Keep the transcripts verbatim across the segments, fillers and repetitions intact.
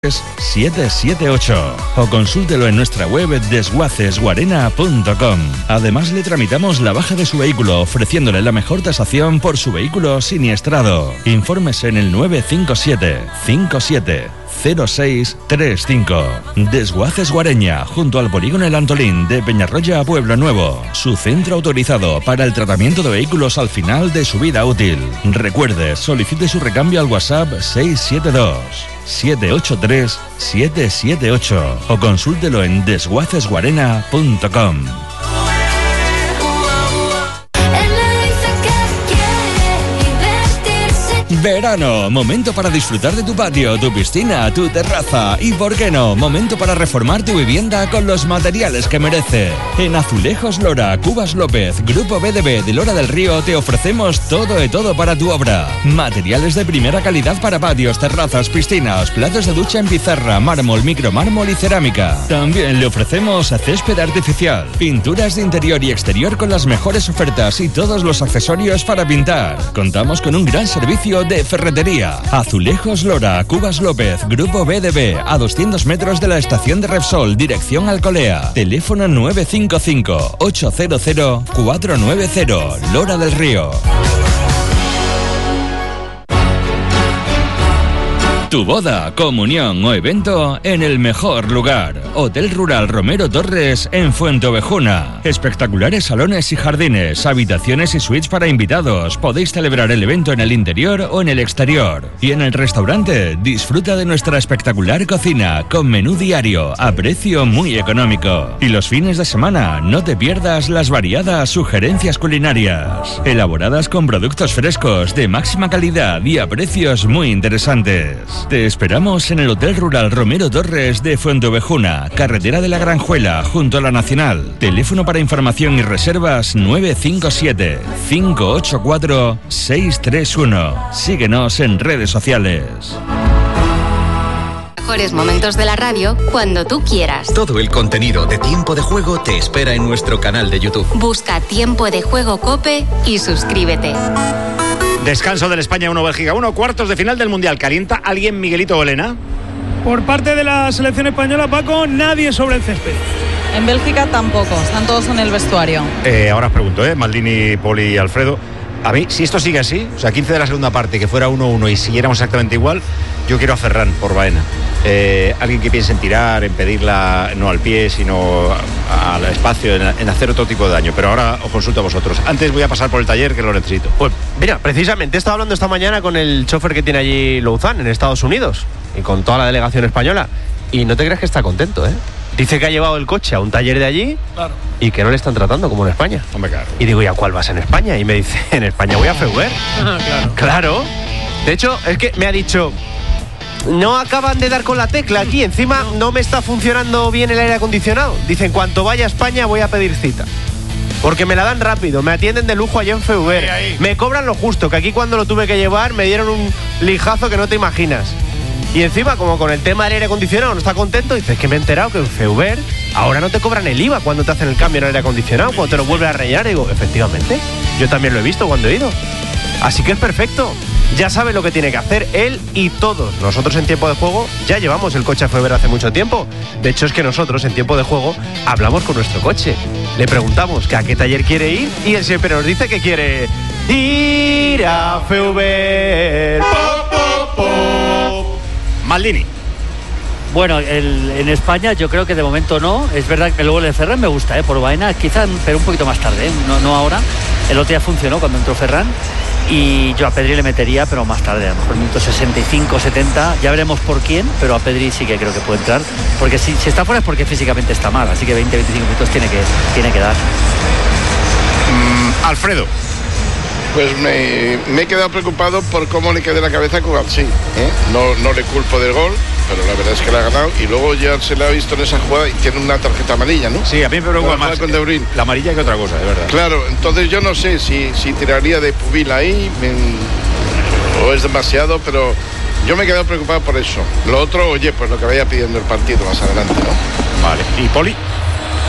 siete siete ocho o consúltelo en nuestra web desguaces guarena punto com. Además, le tramitamos la baja de su vehículo, ofreciéndole la mejor tasación por su vehículo siniestrado. Informes en el nueve cinco siete cinco siete cero seis tres cinco. Desguaces Guareña, junto al polígono El Antolín de Peñarroya a Pueblo Nuevo. Su centro autorizado para el tratamiento de vehículos al final de su vida útil. Recuerde, solicite su recambio al WhatsApp seis siete dos siete ocho tres siete siete ocho o consúltelo en desguaces guarena punto com. Verano, momento para disfrutar de tu patio, tu piscina, tu terraza y, ¿por qué no?, momento para reformar tu vivienda con los materiales que merece. En Azulejos Lora, Cubas López, Grupo B D B de Lora del Río te ofrecemos todo de todo para tu obra. Materiales de primera calidad para patios, terrazas, piscinas, platos de ducha en pizarra, mármol, micromármol y cerámica. También le ofrecemos césped artificial, pinturas de interior y exterior con las mejores ofertas y todos los accesorios para pintar. Contamos con un gran servicio de ferretería. Azulejos Lora, Cubas López, Grupo B D B, a doscientos metros de la estación de Repsol, dirección Alcolea. Teléfono nueve cinco cinco ocho cero cero cuatro nueve cero, Lora del Río. Tu boda, comunión o evento en el mejor lugar. Hotel Rural Romero Torres en Fuenteovejuna. Espectaculares salones y jardines, habitaciones y suites para invitados. Podéis celebrar el evento en el interior o en el exterior. Y en el restaurante, disfruta de nuestra espectacular cocina con menú diario a precio muy económico. Y los fines de semana, no te pierdas las variadas sugerencias culinarias, elaboradas con productos frescos de máxima calidad y a precios muy interesantes. Te esperamos en el Hotel Rural Romero Torres de Fuenteovejuna, carretera de la Granjuela, junto a la Nacional. Teléfono para información y reservas nueve cinco siete cinco ocho cuatro seis tres uno. Síguenos en redes sociales. Mejores momentos de la radio cuando tú quieras. Todo el contenido de Tiempo de Juego te espera en nuestro canal de YouTube. Busca Tiempo de Juego COPE y suscríbete. Descanso del España uno Bélgica uno, cuartos de final del Mundial. ¿Calienta alguien Miguelito Bolena? Por parte de la selección española, Paco, nadie sobre el césped. En Bélgica tampoco, están todos en el vestuario. Eh, ahora os pregunto, ¿eh? Maldini, Poli y Alfredo. A mí, si esto sigue así, o sea, quince de la segunda parte, que fuera uno uno y siguiéramos exactamente igual, yo quiero a Ferran por Baena. Eh, alguien que piense en tirar, en pedirla no al pie, sino al espacio, en, en hacer otro tipo de daño. Pero ahora os consulto a vosotros. Antes voy a pasar por el taller, que lo necesito. Pues mira, precisamente he estado hablando esta mañana con el chofer que tiene allí Louzán, en Estados Unidos, y con toda la delegación española. Y no te creas que está contento, ¿eh? Dice que ha llevado el coche a un taller de allí, claro, y que no le están tratando como en España. Hombre, claro. Y digo, ¿y a cuál vas en España? Y me dice, en España voy a Feuber. Ah, claro. Claro. De hecho, es que me ha dicho, no acaban de dar con la tecla aquí, encima no me está funcionando bien el aire acondicionado. Dice, en cuanto vaya a España voy a pedir cita, porque me la dan rápido, me atienden de lujo allá en Feuber. Ahí, ahí. Me cobran lo justo, que aquí cuando lo tuve que llevar me dieron un lijazo que no te imaginas. Y encima, como con el tema del aire acondicionado no está contento, dices que me he enterado que en Feuber ahora no te cobran el I V A cuando te hacen el cambio en el aire acondicionado, cuando te lo vuelves a rellenar. Y digo, efectivamente, yo también lo he visto cuando he ido. Así que es perfecto. Ya sabe lo que tiene que hacer él y todos. Nosotros en Tiempo de Juego ya llevamos el coche a Feuber hace mucho tiempo. De hecho, es que nosotros en Tiempo de Juego hablamos con nuestro coche. Le preguntamos que a qué taller quiere ir y él siempre nos dice que quiere ir a Feuber. Po, po, po. Maldini. Bueno, el, en España yo creo que de momento no. Es verdad que luego el de Ferran me gusta, ¿eh? Por Baena, quizá, pero un poquito más tarde, ¿eh? no, no ahora. El otro día funcionó cuando entró Ferran. Y yo a Pedri le metería, pero más tarde, a lo mejor minuto sesenta y cinco, setenta. Ya veremos por quién, pero a Pedri sí que creo que puede entrar. Porque si, si está fuera es porque físicamente está mal. Así que veinte, veinticinco minutos tiene que, tiene que dar. Mm, Alfredo. Pues me, me he quedado preocupado por cómo le quedé la cabeza a Cubarsí, ¿eh? No, no le culpo del gol, pero la verdad es que le ha ganado. Y luego ya se le ha visto en esa jugada y tiene una tarjeta amarilla, ¿no? Sí, a mí me preocupa más con De Bruyne. La amarilla que otra cosa, de verdad. Claro, entonces yo no sé si, si tiraría de Pubil ahí me, o es demasiado, pero yo me he quedado preocupado por eso. Lo otro, oye, pues lo que vaya pidiendo el partido más adelante, ¿no? Vale. ¿Y Poli?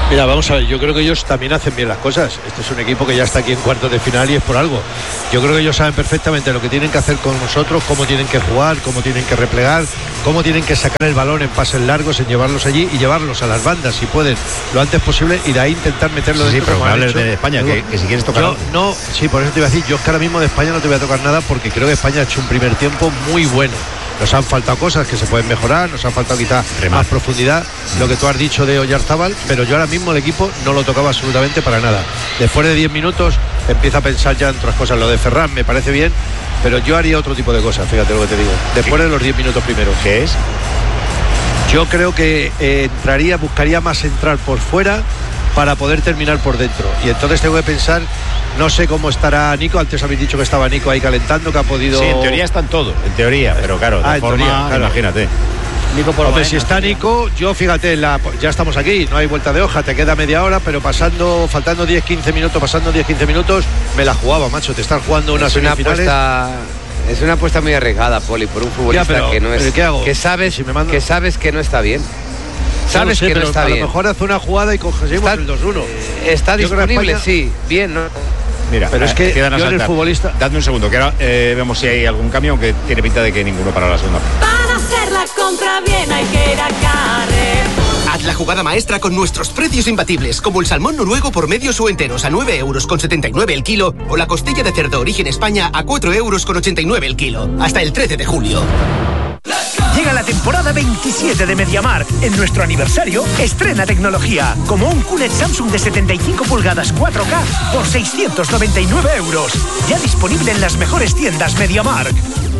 Mira, vamos a ver, yo creo que ellos también hacen bien las cosas. Este es un equipo que ya está aquí en cuartos de final y es por algo. Yo creo que ellos saben perfectamente lo que tienen que hacer con nosotros, cómo tienen que jugar, cómo tienen que replegar, cómo tienen que sacar el balón en pases largos, en llevarlos allí y llevarlos a las bandas si pueden lo antes posible y de ahí intentar meterlo sí, dentro. Sí, pero como hables de España, que, que si quieres tocar. Yo no, sí, por eso te iba a decir, yo es que ahora mismo de España no te voy a tocar nada porque creo que España ha hecho un primer tiempo muy bueno. Nos han faltado cosas que se pueden mejorar, nos han faltado quizá más profundidad, lo que tú has dicho de Oyarzábal, pero yo ahora mismo el equipo no lo tocaba absolutamente para nada. Después de diez minutos empieza a pensar ya en otras cosas. Lo de Ferran me parece bien, pero yo haría otro tipo de cosas, fíjate lo que te digo. Después de los diez minutos primeros. ¿Qué es? Yo creo que eh, entraría, buscaría más entrar por fuera para poder terminar por dentro. Y entonces tengo que pensar, no sé cómo estará Nico, antes habéis dicho que estaba Nico ahí calentando, que ha podido... Sí, en teoría están todos, en teoría, pero claro, de ah, en forma, teoría, claro. Imagínate. Nico por Hombre, si está Nico, yo fíjate, la, ya estamos aquí, no hay vuelta de hoja, te queda media hora, pero pasando, faltando diez quince minutos, pasando diez quince minutos, me la jugaba, macho, te están jugando unas es una semifinales. apuesta Es una apuesta muy arriesgada, Poli, por un futbolista ya, pero, que no es... ¿qué hago? Que sabes, si me mando... que sabes que no está bien. Sabes sé, que pero no está a bien. A lo mejor hace una jugada y conseguimos el dos uno. Está disponible, España... sí, bien, ¿no? Mira, pero es que yo en el futbolista... Dadme un segundo, que ahora eh, vemos si hay algún cambio, aunque tiene pinta de que ninguno para la segunda. Para hacer la compra bien hay que ir a Carrefour. Haz la jugada maestra con nuestros precios imbatibles, como el salmón noruego por medios o enteros a nueve euros con setenta y nueve el kilo, o la costilla de cerdo origen España a cuatro euros con ochenta y nueve el kilo. Hasta el trece de julio. Llega la temporada veintisiete de MediaMarkt. En nuestro aniversario, estrena tecnología, como un Q L E D Samsung de setenta y cinco pulgadas cuatro K por seiscientos noventa y nueve euros. Ya disponible en las mejores tiendas MediaMarkt.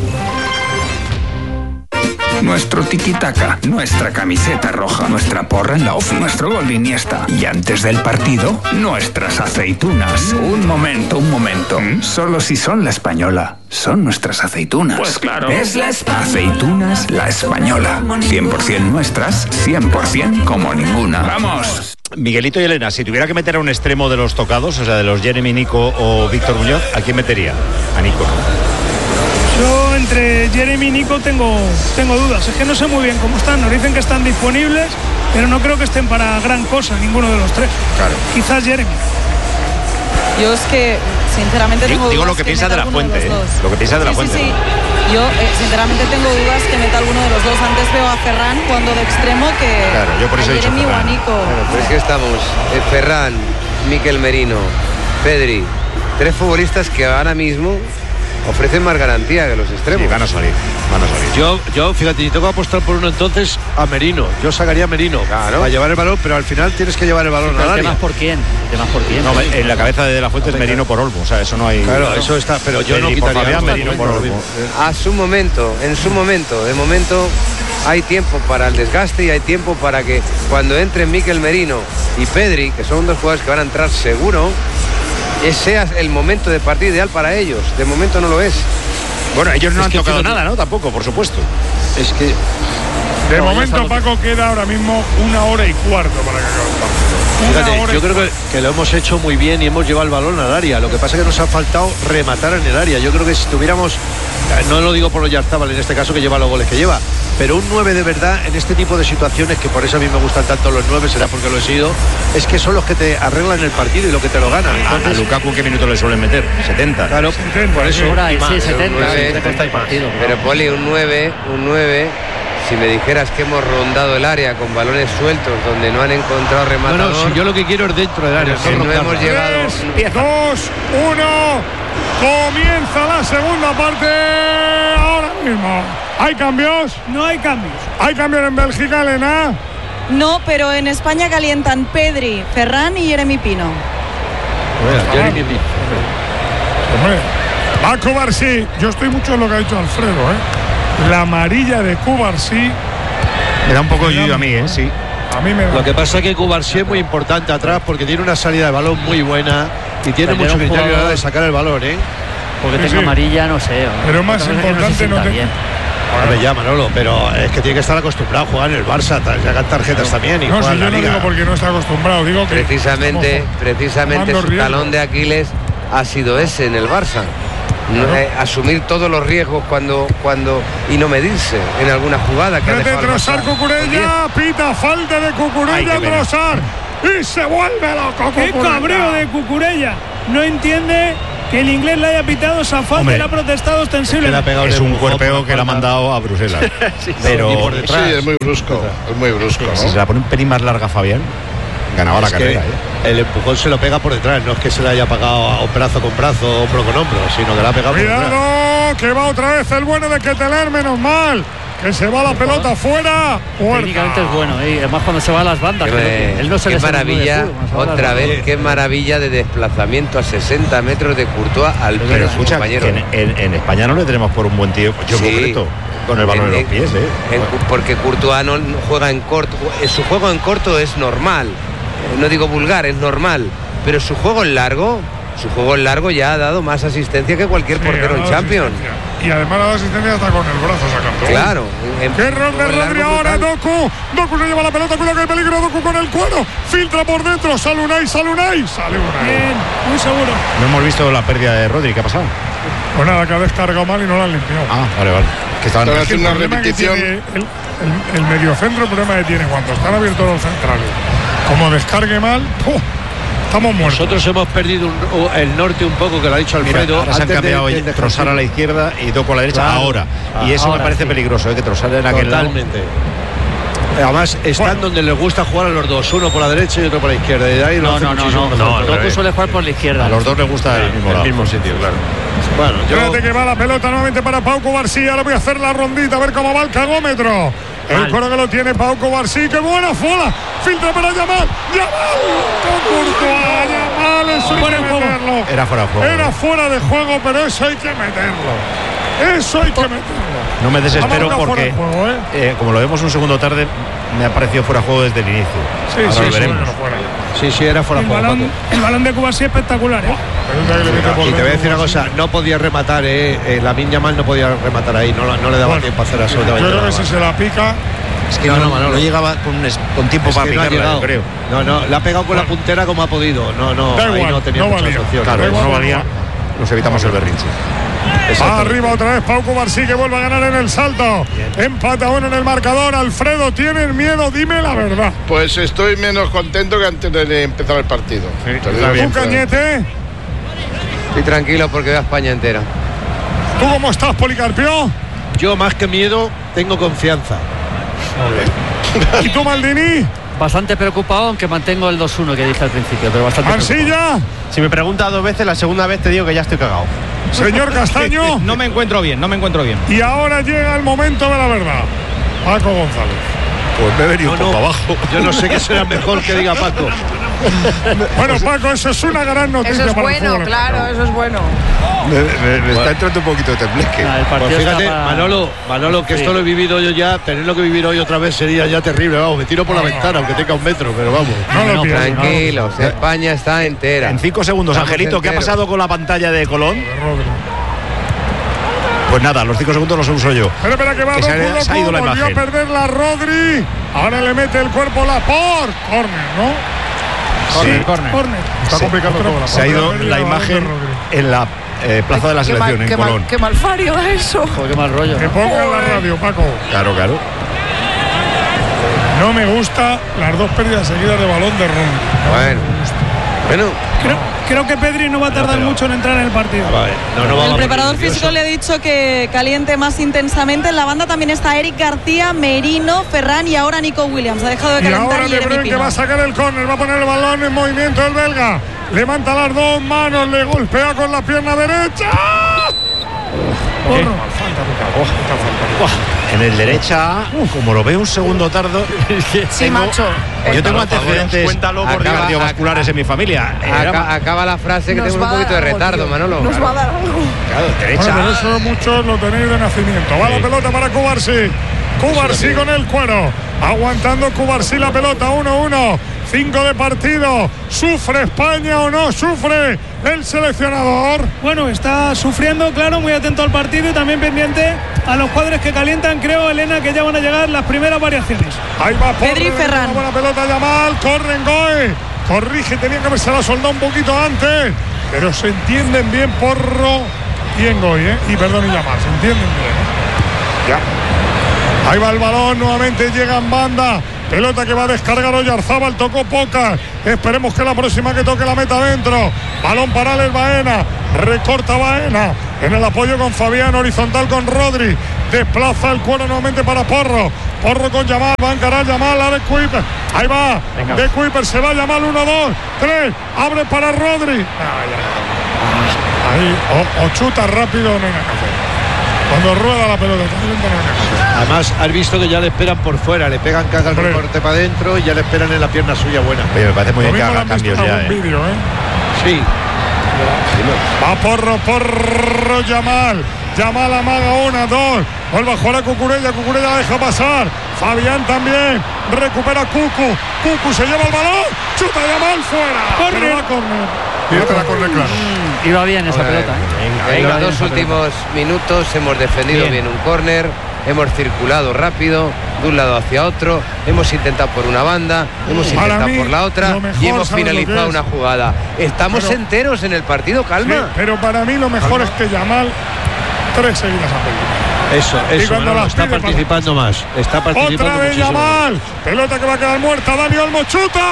Nuestro tiki-taka, nuestra camiseta roja, nuestra porra en la ofi, nuestro gol de Iniesta. Y antes del partido, nuestras aceitunas. Un momento, un momento. ¿Mm? Solo si son la española. Son nuestras aceitunas. Pues claro. Es la española. Aceitunas La Española. cien por ciento nuestras, cien por ciento como ninguna. ¡Vamos! Miguelito y Elena, si tuviera que meter a un extremo de los tocados, o sea, de los Jeremy, Nico o Víctor Muñoz, ¿a quién metería? A Nico. Yo entre Jeremy y Nico tengo, tengo dudas. Es que no sé muy bien cómo están. Nos dicen que están disponibles, pero no creo que estén para gran cosa ninguno de los tres. Claro. Quizás Jeremy. Yo es que, sinceramente, tengo digo, digo dudas lo que, que piensa de la Fuente. De ¿eh? Lo que piensa de la sí, Fuente. Sí, sí. Yo, eh, sinceramente, tengo dudas que meta alguno de los dos. Antes veo a Ferran jugando de extremo que claro, yo por eso a he Jeremy dicho o a Nico. Claro, pero es que estamos eh, Ferran, Mikel Merino, Pedri, tres futbolistas que ahora mismo ofrecen más garantía que los extremos. Sí, van a salir, van a salir. Yo, yo, fíjate, si tengo que apostar por uno entonces, a Merino. Yo sacaría a Merino claro. a llevar el balón, pero al final tienes que llevar el balón sí, al área. ¿Temas por quién? ¿Temas por quién? No, en la cabeza de la Fuente es Merino por Olmo, o sea, eso no hay... Claro, claro. eso está, pero yo no quitaría Fabián, Merino por Olmo. A su momento, en su momento, de momento hay tiempo para el desgaste y hay tiempo para que cuando entren Mikel Merino y Pedri, que son dos jugadores que van a entrar seguro, sea el momento de partido ideal para ellos. De momento no lo es. Bueno, ellos no es han que tocado fíjate, nada, ¿no? Tampoco, por supuesto. Es que... De no, momento, Paco, queda ahora mismo una hora y cuarto para que acabe el partido. Fíjate, yo creo que, que lo hemos hecho muy bien y hemos llevado el balón al área. Lo que pasa es que nos ha faltado rematar en el área. Yo creo que si tuviéramos, no lo digo por Oyarzábal en este caso, que lleva los goles que lleva, pero un nueve de verdad en este tipo de situaciones, que por eso a mí me gustan tanto los nueve, será porque lo he sido, es que son los que te arreglan el partido y lo que te lo ganan. Entonces, a Lukaku, ¿qué minutos le suelen meter? setenta. Claro, setenta, por eso. Ahora, y más, sí, setenta, nueve, setenta y partido. Pero Poli, un nueve, un nueve. Si me dijeras que hemos rondado el área con balones sueltos donde no han encontrado rematador. No, no, si yo lo que quiero es dentro del área. No, no hemos llegado. tres, dos, uno. Comienza la segunda parte ahora mismo. ¿Hay cambios? No hay cambios. ¿Hay cambios en Bélgica, Elena? No, pero en España calientan Pedri, Ferran y Jeremy Pino. Bueno, Jeremy Pino. Hombre, va Cubarsí. Yo estoy mucho en lo que ha dicho Alfredo, ¿eh? La amarilla de Cubarsí me da un poco de yuyo a mí, ¿eh? Sí. A mí me da. Lo que pasa es que Cubarsí es muy importante atrás porque tiene una salida de balón muy buena y tiene mucho criterio a la hora de sacar el balón, ¿eh? Porque Sí, tenga sí. amarilla, no sé. Pero más otra cosa es que importante se no sienta te- bien. Ahora me llama, Manolo, pero es que tiene que estar acostumbrado a jugar en el Barça, ta- sacar tarjetas también y No, jugar si en la yo no Liga. digo porque no está acostumbrado, digo que Precisamente, estamos precisamente tomando su riesgo. talón de Aquiles ha sido ese en el Barça. No, eh, asumir todos los riesgos cuando, cuando y no medirse en alguna jugada que ha Mete dejado al Trossard Barça. Cucurella, pita falta de Ay, Cucurella qué pena. Trossard. y se vuelve loco. Qué cabreo de Cucurella. No entiende que el inglés le haya pitado esa falta y le ha protestado ostensiblemente. Es, es un cuerpeo que le ha mandado a Bruselas. sí, pero por detrás. Sí, es muy brusco. Es muy brusco, ¿no? Si se la pone un pelín más larga Fabián, ganaba es la carrera. ¿eh? El empujón se lo pega por detrás, no es que se le haya pagado brazo con brazo, hombro con hombro, sino que le ha pegado Cuidado, por detrás. Que va otra vez el bueno de Keteler, menos mal. Que se va la pelota fuera. Técnicamente es bueno, ¿eh? Además cuando se va a las bandas. Qué, me, él no se qué maravilla, fútbol, otra vez, qué maravilla de desplazamiento a sesenta metros de Courtois al pero escucha, compañero. En, en, en España no le tenemos por un buen tío, yo sí, concreto, con el balón en, en los pies. ¿eh? En, porque Courtois no juega en corto. Su juego en corto es normal. No digo vulgar, es normal. Pero su juego en largo, su juego en largo ya ha dado más asistencia que cualquier sí, portero en Champions. Y además la asistencia está con el brazo sacando. Claro. ¡Qué error de Rodri ahora, Doku! Doku se lleva la pelota, cuidado que hay peligro, Doku con el cuero. Filtra por dentro, sale Unai, sale Unai. Sale Unai. Bien, muy seguro. No hemos visto la pérdida de Rodri, ¿qué ha pasado? Pues nada, que ha descargado mal y no la han limpiado. Ah, vale, vale. Que estaban haciendo una repetición. El, el, el mediocentro, el problema que tiene cuando están abiertos los centrales. Como descargue mal, ¡puf! Estamos muertos. Nosotros hemos perdido un, el norte un poco, que lo ha dicho Alfredo. Mira, ahora se han cambiado de, de Trossard a la izquierda y Doku a la derecha. Claro. Ahora. Y eso ahora me parece sí. peligroso, ¿eh? Que Trossard en aquel lado. Totalmente. Además, están bueno. donde les gusta jugar a los dos, uno por la derecha y otro por la izquierda. Y de ahí no, no, no, no, no. Doku suele jugar por la izquierda. A los dos les gusta sí, el mismo, el mismo sitio, claro. Bueno, yo... Fíjate que va la pelota nuevamente para Pau Cubarsí. Ahora voy a hacer la rondita, a ver cómo va el cagómetro. El coro que lo tiene Pau Cubarsí. ¡Qué buena fola! Filtra para Yamal. ¡Yamal! Con Courtois. Yamal, eso hay que meterlo. Era fuera de juego. Era fuera de juego, pero eso hay que meterlo. Eso hay que meterlo. No me desespero porque, juego, ¿eh? Eh, como lo vemos un segundo tarde, me ha parecido fuera de juego desde el inicio. Sí, Ahora sí, lo veremos. Sí, sí, era fuera de juego. Balón, el balón de Cubarsí es espectacular, ¿eh? Y te voy a decir una cosa, no podía rematar, eh, eh, Lamine Yamal no podía rematar ahí, no, no le daba bueno, tiempo a hacer absolutamente nada. Yo creo que si se la pica. Es que no, no, no, no llegaba con, con tiempo es para picarla, no creo. No, no, le ha pegado con bueno. la puntera como ha podido. No, no, da ahí igual, no tenía no muchas valía. opciones. Claro, no valía. Nos evitamos el berrinche. Va arriba otra vez Pau Cubarsí, que vuelve a ganar en el salto. Bien. Empata uno en el marcador. Alfredo, ¿tienes miedo? Dime la verdad. Pues estoy menos contento que antes de empezar el partido. Sí, ¿Tú, Cañete? Estoy tranquilo porque veo a España entera. ¿Tú cómo estás, Policarpio? Yo, más que miedo, tengo confianza. ¿Y tú, Maldini? Bastante preocupado, aunque mantengo el dos uno que dije al principio, pero bastante ¿Mansilla? Si me preguntas dos veces, la segunda vez te digo que ya estoy cagado. Señor Castaño. No me encuentro bien, no me encuentro bien. Y ahora llega el momento de la verdad. Paco González. Pues me he venido no, un poco no, abajo. Yo no sé qué será mejor que diga Paco. Bueno, Paco, eso es una gran noticia. Eso es para bueno, el claro, eso es bueno. Me, me, me bueno. está entrando un poquito de tembleque. Ah, pues fíjate, para... Manolo, Manolo, que sí. esto lo he vivido yo ya, tenerlo que vivir hoy otra vez sería ya terrible. Vamos, me tiro por la ventana, aunque tenga un metro, pero vamos. No, no, no, tranquilos, no. España está entera. En cinco segundos, Estamos Angelito, enteros. ¿Qué ha pasado con la pantalla de Colón? Pues nada, los cinco segundos los uso yo. Pero espera que va que Doku, se, Doku, se ha ido la volvió imagen. a perder la Rodri. Ahora le mete el cuerpo Laporte. Corner, ¿no? Corner, sí, corner. corner. Está sí. complicando todo. La se ha ido la imagen en la eh, plaza de la selección, mal, en qué Colón. Mal, qué mal fario da eso. Joder, qué mal rollo. Que ponga la radio, Paco. Claro, claro. No me gusta las dos pérdidas seguidas de balón de Rodri. Bueno. Bueno. Creo, creo que Pedri no va a tardar no, mucho en entrar en el partido. Vale. No, no, el va preparador físico le ha dicho que caliente más intensamente. En la banda también está Eric García, Merino, Ferran y ahora Nico Williams. Ha dejado de calentar. Y ahora De Bruyne, que va a sacar el córner, va a poner el balón en movimiento el belga. Levanta las dos manos, le golpea con la pierna derecha. Porro. En el derecha, como lo veo un segundo tardo, sí, tengo, macho. Yo tengo antecedentes cardiovasculares en mi familia. Acaba, acaba la frase que tengo un poquito de retardo, tío. Manolo. Nos va a dar algo. Claro, derecha. Bueno, pero eso muchos lo tenéis de nacimiento. Va sí. la pelota para Cubarsí. Cubarsí con el cuero. Aguantando Cubarsí la pelota. uno uno. cinco de partido. ¿Sufre España o no sufre el seleccionador? Bueno, está sufriendo, claro, muy atento al partido y también pendiente a los cuadros que calientan. Creo, Elena, que ya van a llegar las primeras variaciones. Ahí va Pedri Ferran. Buena pelota Yamal. Corre Ngoe. Corrige, tenía que haberse la soldado un poquito antes. Pero se entienden bien Porro y Ngoe, ¿eh? Y perdón, y Yamal. Se entienden bien, ¿eh? Ya. Ahí va el balón, nuevamente llega en banda. Pelota que va a descargar Oyarzábal, tocó poca. Esperemos que la próxima que toque la meta adentro. Balón para Alex Baena. Recorta Baena. En el apoyo con Fabián, horizontal con Rodri. Desplaza el cuero nuevamente para Porro. Porro con Yamal, va a encarar Yamal, a De Kuiper. Ahí va. Venga. De Kuiper se va Yamal, uno, dos, tres. Abre para Rodri. Ahí, o, o chuta rápido, no hay nada que hacer. Cuando rueda la pelota, además has visto que ya le esperan por fuera, le pegan caga el recorte para adentro y ya le esperan en la pierna suya buena. Oye, me parece muy bien que haga cambios ya, ¿eh? Vídeo, ¿eh? Sí. Va Porro, Porro, Yamal. Yamal amaga una, dos. Vuelve a jugar a Cucurella, Cucurella deja pasar. Fabián también. Recupera Cucu. Cucu se lleva el balón. Chuta Yamal fuera. Corner. Va corner. Fíjate la corner, claro. Mm, iba bien esa Joder. pelota, ¿eh? En los dos últimos pelota. minutos hemos defendido bien, bien un córner, hemos circulado rápido de un lado hacia otro, hemos intentado por una banda, hemos Para intentado mí, por la otra y hemos finalizado una jugada. Estamos pero, enteros en el partido, calma. Sí, pero para mí lo mejor calma. es que Yamal tres seguidas a pelota. Eso, eso, no, no, está participando para... más. Está participando Otra vez Yamal. Más. Pelota que va a quedar muerta. Dani Olmo chuta.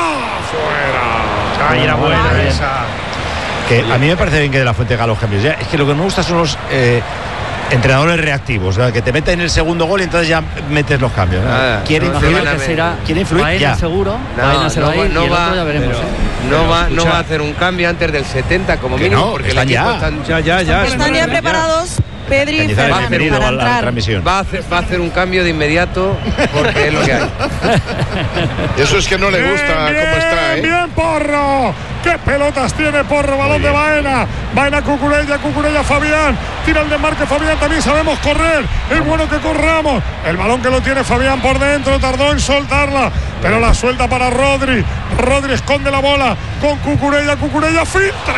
Fuera. Ahí era buena esa. Que a mí me parece bien que De la Fuente haga los cambios. Ya, es que lo que no me gusta son los eh, entrenadores reactivos, ¿verdad? Que te meten en el segundo gol y entonces ya metes los cambios. Ah, quiere no, influir, no, será, quiere influir Baena ya. seguro. No, Baena se no, va a ir no y el va, otro ya veremos. Pero, ¿eh? no, va, escucha, no va a hacer un cambio antes del setenta como que mínimo, no, porque están el equipo ya. Están, ya, ya, ya. Están ya preparados. Pedri y Ferran para la, entrar. la transmisión. Va a, hacer, va a hacer un cambio de inmediato porque es lo que hay. Eso es que no le gusta bien, cómo está, ¿eh? Bien, Porro. ¿Qué pelotas tiene Porro? Balón de Baena. Baena Cucurella, Cucurella Fabián. Tira el desmarque Fabián, también sabemos correr. Es bueno que corramos. El balón que lo tiene Fabián por dentro, tardó en soltarla, pero la suelta para Rodri. Rodri esconde la bola con Cucurella, Cucurella filtra.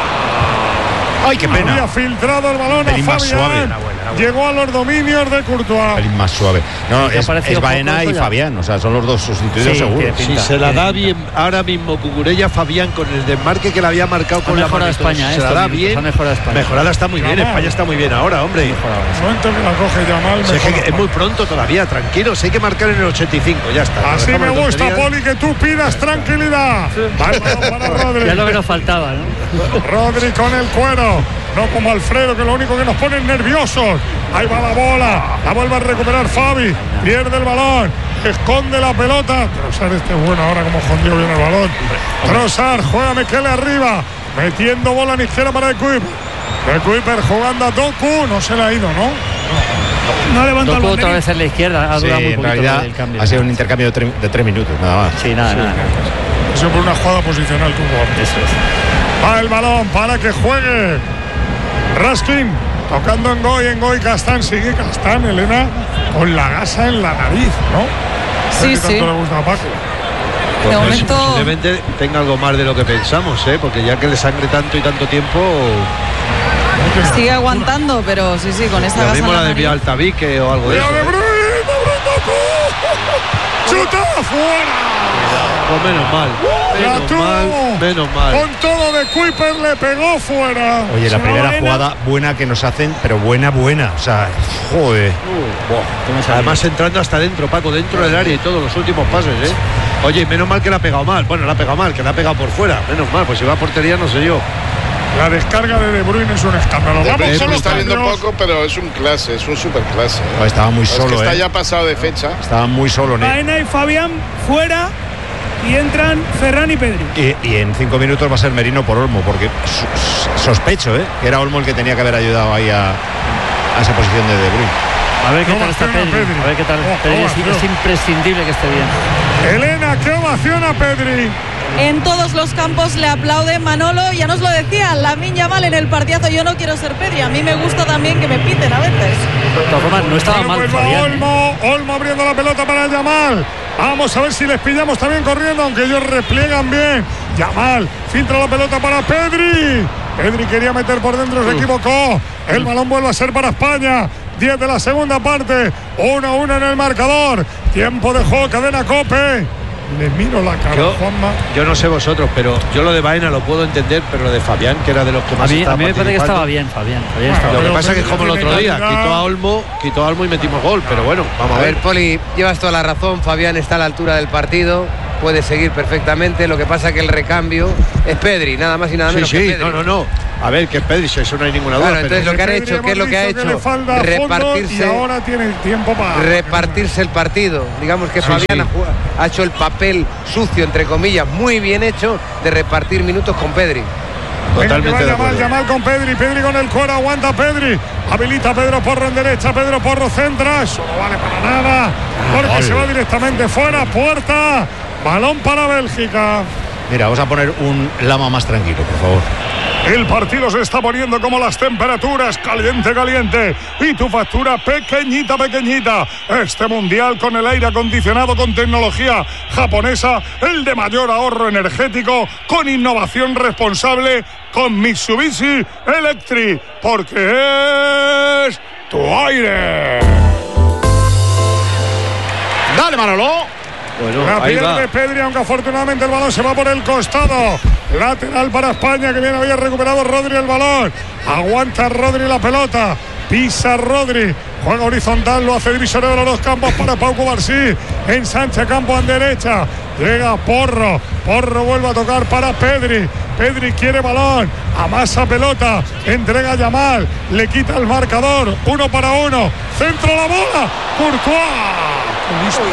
Ay, qué pena. Había filtrado el balón a Fabián. Suave. Era buena, era buena. Llegó a los dominios de Courtois. El más suave. No, es, es Baena y Fabián. O sea, son los dos sustituidos sí, seguro. Si se la da bien ahora mismo Cucurella Fabián con el desmarque que le había marcado con la mano. España, se la da bien. Mejorada está muy bien. España está muy bien ahora, hombre. Momento que la coge Yamal. Si es, que es muy pronto todavía, tranquilo. Si hay que marcar en el ochenta y cinco, ya está. Así me gusta, Poli, que tú pidas tranquilidad. Para Rodri. Ya lo que nos faltaba, ¿no? Rodri con el cuero. No como Alfredo, que lo único que nos pone nerviosos. Ahí va la bola. La vuelve a recuperar Fabi. Pierde el balón. Esconde la pelota. Trossard este es bueno ahora como escondió bien el balón. Trossard juega Mekele arriba. Metiendo bola en izquierda para De Kuiper. De Kuiper jugando a Doku. No se le ha ido, ¿no? No, no levanta el Doku otra vez en la izquierda. Ha sí, durado muy en poquito realidad el cambio. Ha sido un intercambio de, tre de tres minutos, nada más. Sí, nada, sí, nada. Eso por una jugada posicional tuvo. Eso es. Va el balón para que juegue Raskin, tocando en Goy, en Goy, Castán, sigue Castán, Elena, con la gasa en la nariz, ¿no? Sí, sí. ¿Tanto le gusta a Paco? De pues momento... Posiblemente tenga algo más de lo que pensamos, ¿eh? Porque ya que le sangre tanto y tanto tiempo... Sigue aguantando, pero sí, sí, con esa lo gasa mismo en la la nariz. de Altavique o algo de eso. ¡De Bruyne! ¡Chuta fuera! Pues menos mal. Menos mal, menos mal. Con todo De Kuiper le pegó fuera. Oye, la primera buena. jugada buena que nos hacen, pero buena, buena. O sea, joder. Uh, Además entrando hasta dentro, Paco, dentro del área y todos los últimos pases, ¿eh? Oye, menos mal que la ha pegado mal. Bueno, la ha pegado mal, que la ha pegado por fuera. Menos mal, pues si va a portería no sé yo. La descarga de De Bruyne es un escándalo. Vamos, Vamos, solo está viendo poco, pero es un clase, es un super clase. ¿eh? No, estaba muy solo. Es que está eh. ya pasado de fecha. Estaba muy solo, ¿no? Baena y Fabián fuera y entran Ferran y Pedri. Y, y en cinco minutos va a ser Merino por Olmo, porque sospecho, ¿eh? Que era Olmo el que tenía que haber ayudado ahí a, a esa posición de De Bruyne. A ver qué tal está Pedri. Pedri. A ver qué tal. Oh, Pedri es, es imprescindible que esté bien. Elena, qué ovación a Pedri. En todos los campos le aplaude Manolo, ya nos lo decía, Lamine Yamal en el partidazo. Yo no quiero ser Pedri, a mí me gusta también que me piten a veces. No estaba bueno, mal, pues Fabián. Olmo, Olmo abriendo la pelota para Yamal. Vamos a ver si les pillamos también corriendo, aunque ellos repliegan bien. Yamal filtra la pelota para Pedri. Pedri quería meter por dentro, se equivocó. El balón vuelve a ser para España. diez de la segunda parte, uno a uno en el marcador. Tiempo de juego, cadena COPE. Le miro la cara, Yo, Juanma. yo no sé vosotros, pero yo lo de Baena lo puedo entender, pero lo de Fabián, que era de los que A más mí, estaba a mí me parece que participando. estaba bien, Fabián. Fabián Ah, estaba Lo que bien. pasa es que es como el tiene otro día, calidad. quitó a Olmo, quitó a Olmo y metimos gol, pero bueno, vamos A a ver, ver. Poli, llevas toda la razón. Fabián está a la altura del partido, puede seguir perfectamente. Lo que pasa es que el recambio es Pedri, nada más y nada Sí, menos que sí, Pedri. no, no, no. A ver, que es Pedri, si eso no hay ninguna duda. Claro, pero- entonces lo que han Pedri hecho, hemos ¿qué es lo que ha dicho hecho? le falta fondo Repartirse, y ahora tiene el tiempo para repartirse el partido. Digamos que Sí, Fabián sí. Ha, jugado- ha hecho el papel sucio, entre comillas, muy bien hecho, de repartir minutos con Pedri. Totalmente de Yamal, acuerdo. Yamal con Pedri, Pedri con el cuero, aguanta Pedri, habilita a Pedro Porro en derecha, Pedro Porro centra, eso no vale para nada, porque Gol. se va directamente fuera, puerta, balón para Bélgica. Mira, vamos a poner un Lama más tranquilo, por favor. El partido se está poniendo como las temperaturas, caliente, caliente. Y tu factura pequeñita, pequeñita. Este mundial con el aire acondicionado con tecnología japonesa, el de mayor ahorro energético, con innovación responsable, con Mitsubishi Electric. Porque es tu aire. Dale, Manolo. Bueno, La ahí va. pierde Pedri, aunque afortunadamente el balón se va por el costado. Lateral para España, que bien había recuperado Rodri el balón. Aguanta Rodri la pelota. Pisa Rodri. Juega horizontal, lo hace divisorio de los dos campos para Pau Cubarsí. Ensancha campo en derecha. Llega Porro. Porro vuelve a tocar para Pedri. Pedri quiere balón. Amasa pelota. Entrega a Yamal. Le quita el marcador. Uno para uno. Centro la bola. Courtois. Qué listo,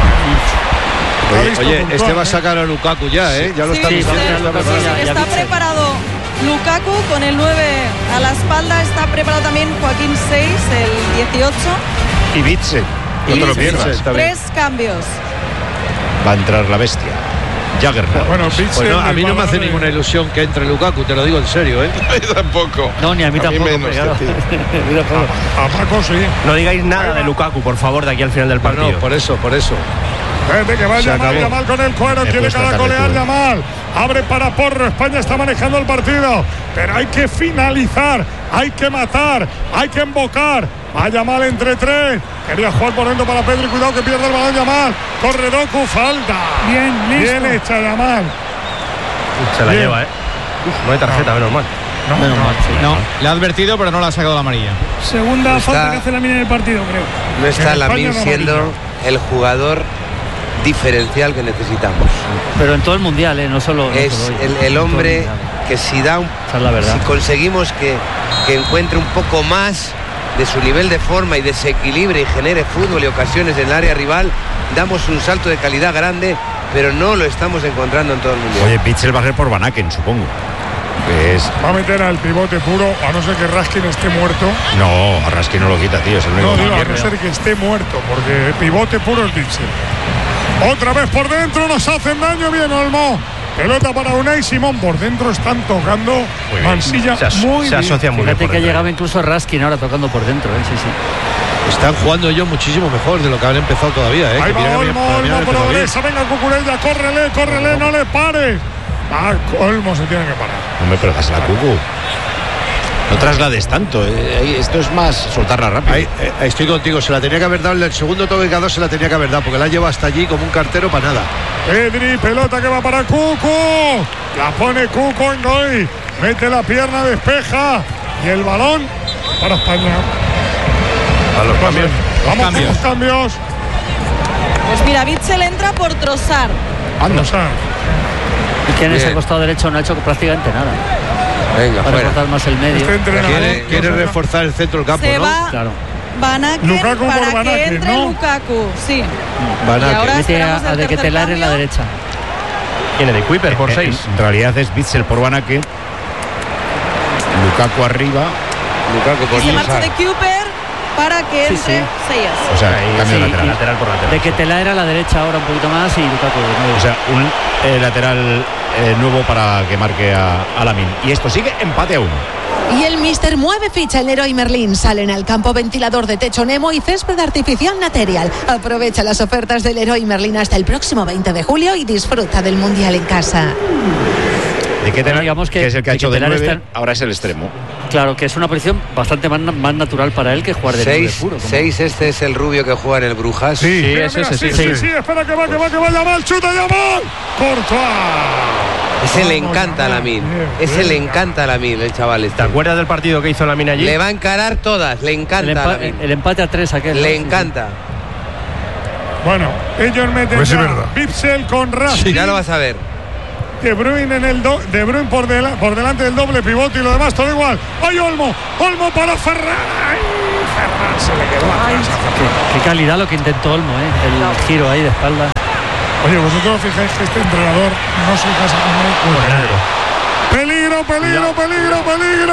Oye, listo oye, Courtois, este va a ¿eh? sacar a Lukaku ya, ¿eh? Ya lo Sí, está sí, diciendo. sí, ya está preparado. ya- ya Está viste. preparado Lukaku con el nueve a la espalda. Está preparado también Joaquín seis, el dieciocho. Y Bitzel, no Y te lo Bitzel, pierdas. está bien. Tres cambios. Va a entrar la bestia. Jaggernaut. Bueno, Bitzel, Pues no, a el mí no me balón hace de- ninguna ilusión que entre Lukaku, te lo digo en serio, ¿eh? A mí tampoco. No, ni a mí A mí tampoco. menos claro. que a ti. A mí tampoco. A Paco sí. No digáis nada de Lukaku, por favor, de aquí al final del No, partido. no, por eso, por eso. Vete que va Se Yamal, acabó. Yamal con el cuero, Me quiere cuesta caracolear tarde, tú, eh. Yamal. Abre para Porro, España está manejando el partido, pero hay que finalizar, hay que matar, hay que embocar. Va Yamal entre tres, quería jugar por dentro para Pedro y cuidado que pierde el balón Yamal. Corre Doku, falta. Bien, listo. Bien hecha Yamal. Se la Bien. lleva, ¿eh? Uf, no hay tarjeta, menos mal. No, Menos no, mal, sí. No, le ha advertido, pero no le ha sacado la amarilla. Segunda Está- falta que hace la mina en el partido, creo. No está En Lamine España no siendo amarilla. el jugador diferencial que necesitamos. Pero en todo el mundial, ¿eh? No solo. no Es solo hoy. el, En todo el hombre mundial. que si da un, Esa es la verdad. si conseguimos que, que encuentre un poco más de su nivel de forma y desequilibre y genere fútbol y ocasiones en el área rival, damos un salto de calidad grande, pero no lo estamos encontrando en todo el mundial. Oye, Bitzel va a ser por Van Aken, supongo. Que es... Va a meter al pivote puro, a no ser que Raskin esté muerto. No, a Raskin no lo quita, tío. Es el único No, que digo, a no pierde. ser que esté muerto, porque pivote puro es Bitzel. Otra vez por dentro, nos hacen daño, bien Olmo. Pelota para Unai Simón, por dentro están tocando Mansilla Se, as- muy se bien. asocia muy bien. Fíjate por que dentro. llegaba incluso Raskin ahora tocando por dentro, ¿eh? Sí, sí. Están jugando ellos muchísimo mejor de lo que han empezado todavía, ¿eh? Ahí Que mira va que había- Olmo, para mí Olmo había empezado bien. progresa, venga Cucurella, córrele, córrele, no le pares. Ah, Olmo se tiene que parar. Hombre, pero dásela a Cucu. No traslades tanto. eh, Esto es más soltarla rápido. Ahí, eh, estoy contigo, se la tenía que haber dado, el segundo toque que ha dado se la tenía que haber dado, porque la lleva hasta allí como un cartero para nada. Pedri, pelota que va para Cucu. La pone Cucu en gol. Mete la pierna, despeja. Y el balón para España. A los cambios. Vamos cambios. con los cambios. Pues mira, Bitzel entra por Trossard. Anda. O sea, Y que en ese Bien. costado derecho no ha hecho prácticamente nada. Venga, Para fuera. cortar más el medio. este entrenador. Quiere, quiere no sé, reforzar el centro del campo, Se ¿no? va Claro. Van Aken Lukaku por para Van que Aken, entre ¿no? Lukaku. Sí. Van Y Aken. ahora Mete esperamos a, a el de que tercer telar en la cambio. derecha. Tiene de Kuiper por Eh, seis. En realidad es Bitzel por Van Aken. Lukaku arriba. Lukaku por Y se marcha Trossard. de Cooper para que Sí, entre sí. Seyas. O sea, Ahí, cambio sí, de lateral. lateral por lateral. De que telar era a la derecha ahora un poquito más y Lukaku de nuevo. O sea, un eh, lateral eh, nuevo para que marque a, a Lamine. Y esto sigue empate a uno. Y el Mister mueve ficha el Leroy Merlin. Salen al campo ventilador de techo Nemo y césped artificial Material. Aprovecha las ofertas del Leroy Merlin hasta el próximo veinte de julio y disfruta del Mundial en casa. De que, Bueno, digamos que- que es el que ha de hecho que de Telar nueve, está- ahora es el extremo. Claro, que es una posición bastante más, más natural para él que jugar de nueve puro. Como... seis, este es el rubio que juega en el Brujas. Sí, sí, mira, ese, mira, sí, sí, sí, sí, sí, espera que va, que va, que va, Yamal, chuta Yamal, Courtois. Ese le encanta a Lamine, ese le encanta a Lamine, el chaval este. ¿Te acuerdas del partido que hizo Lamine allí? Le va a encarar todas, le encanta el, a empa Lamine. el empate a tres aquel. Le ¿no? encanta. Sí, sí. Bueno, ellos meten pues ya sí, Witsel con Rashford. Sí, ya lo vas a ver. De Bruyne en el do, De Bruyne por, de la, por delante del doble pivote y lo demás todo igual. ¡Ay, Olmo! ¡Olmo para Ferran! ¡Ay! Ferran se le quedó atrás. Qué, qué calidad lo que intentó Olmo, ¿eh? El no. giro ahí de espalda. Oye, vosotros os fijáis que este entrenador no se casa con él. Peligro, peligro, peligro, peligro.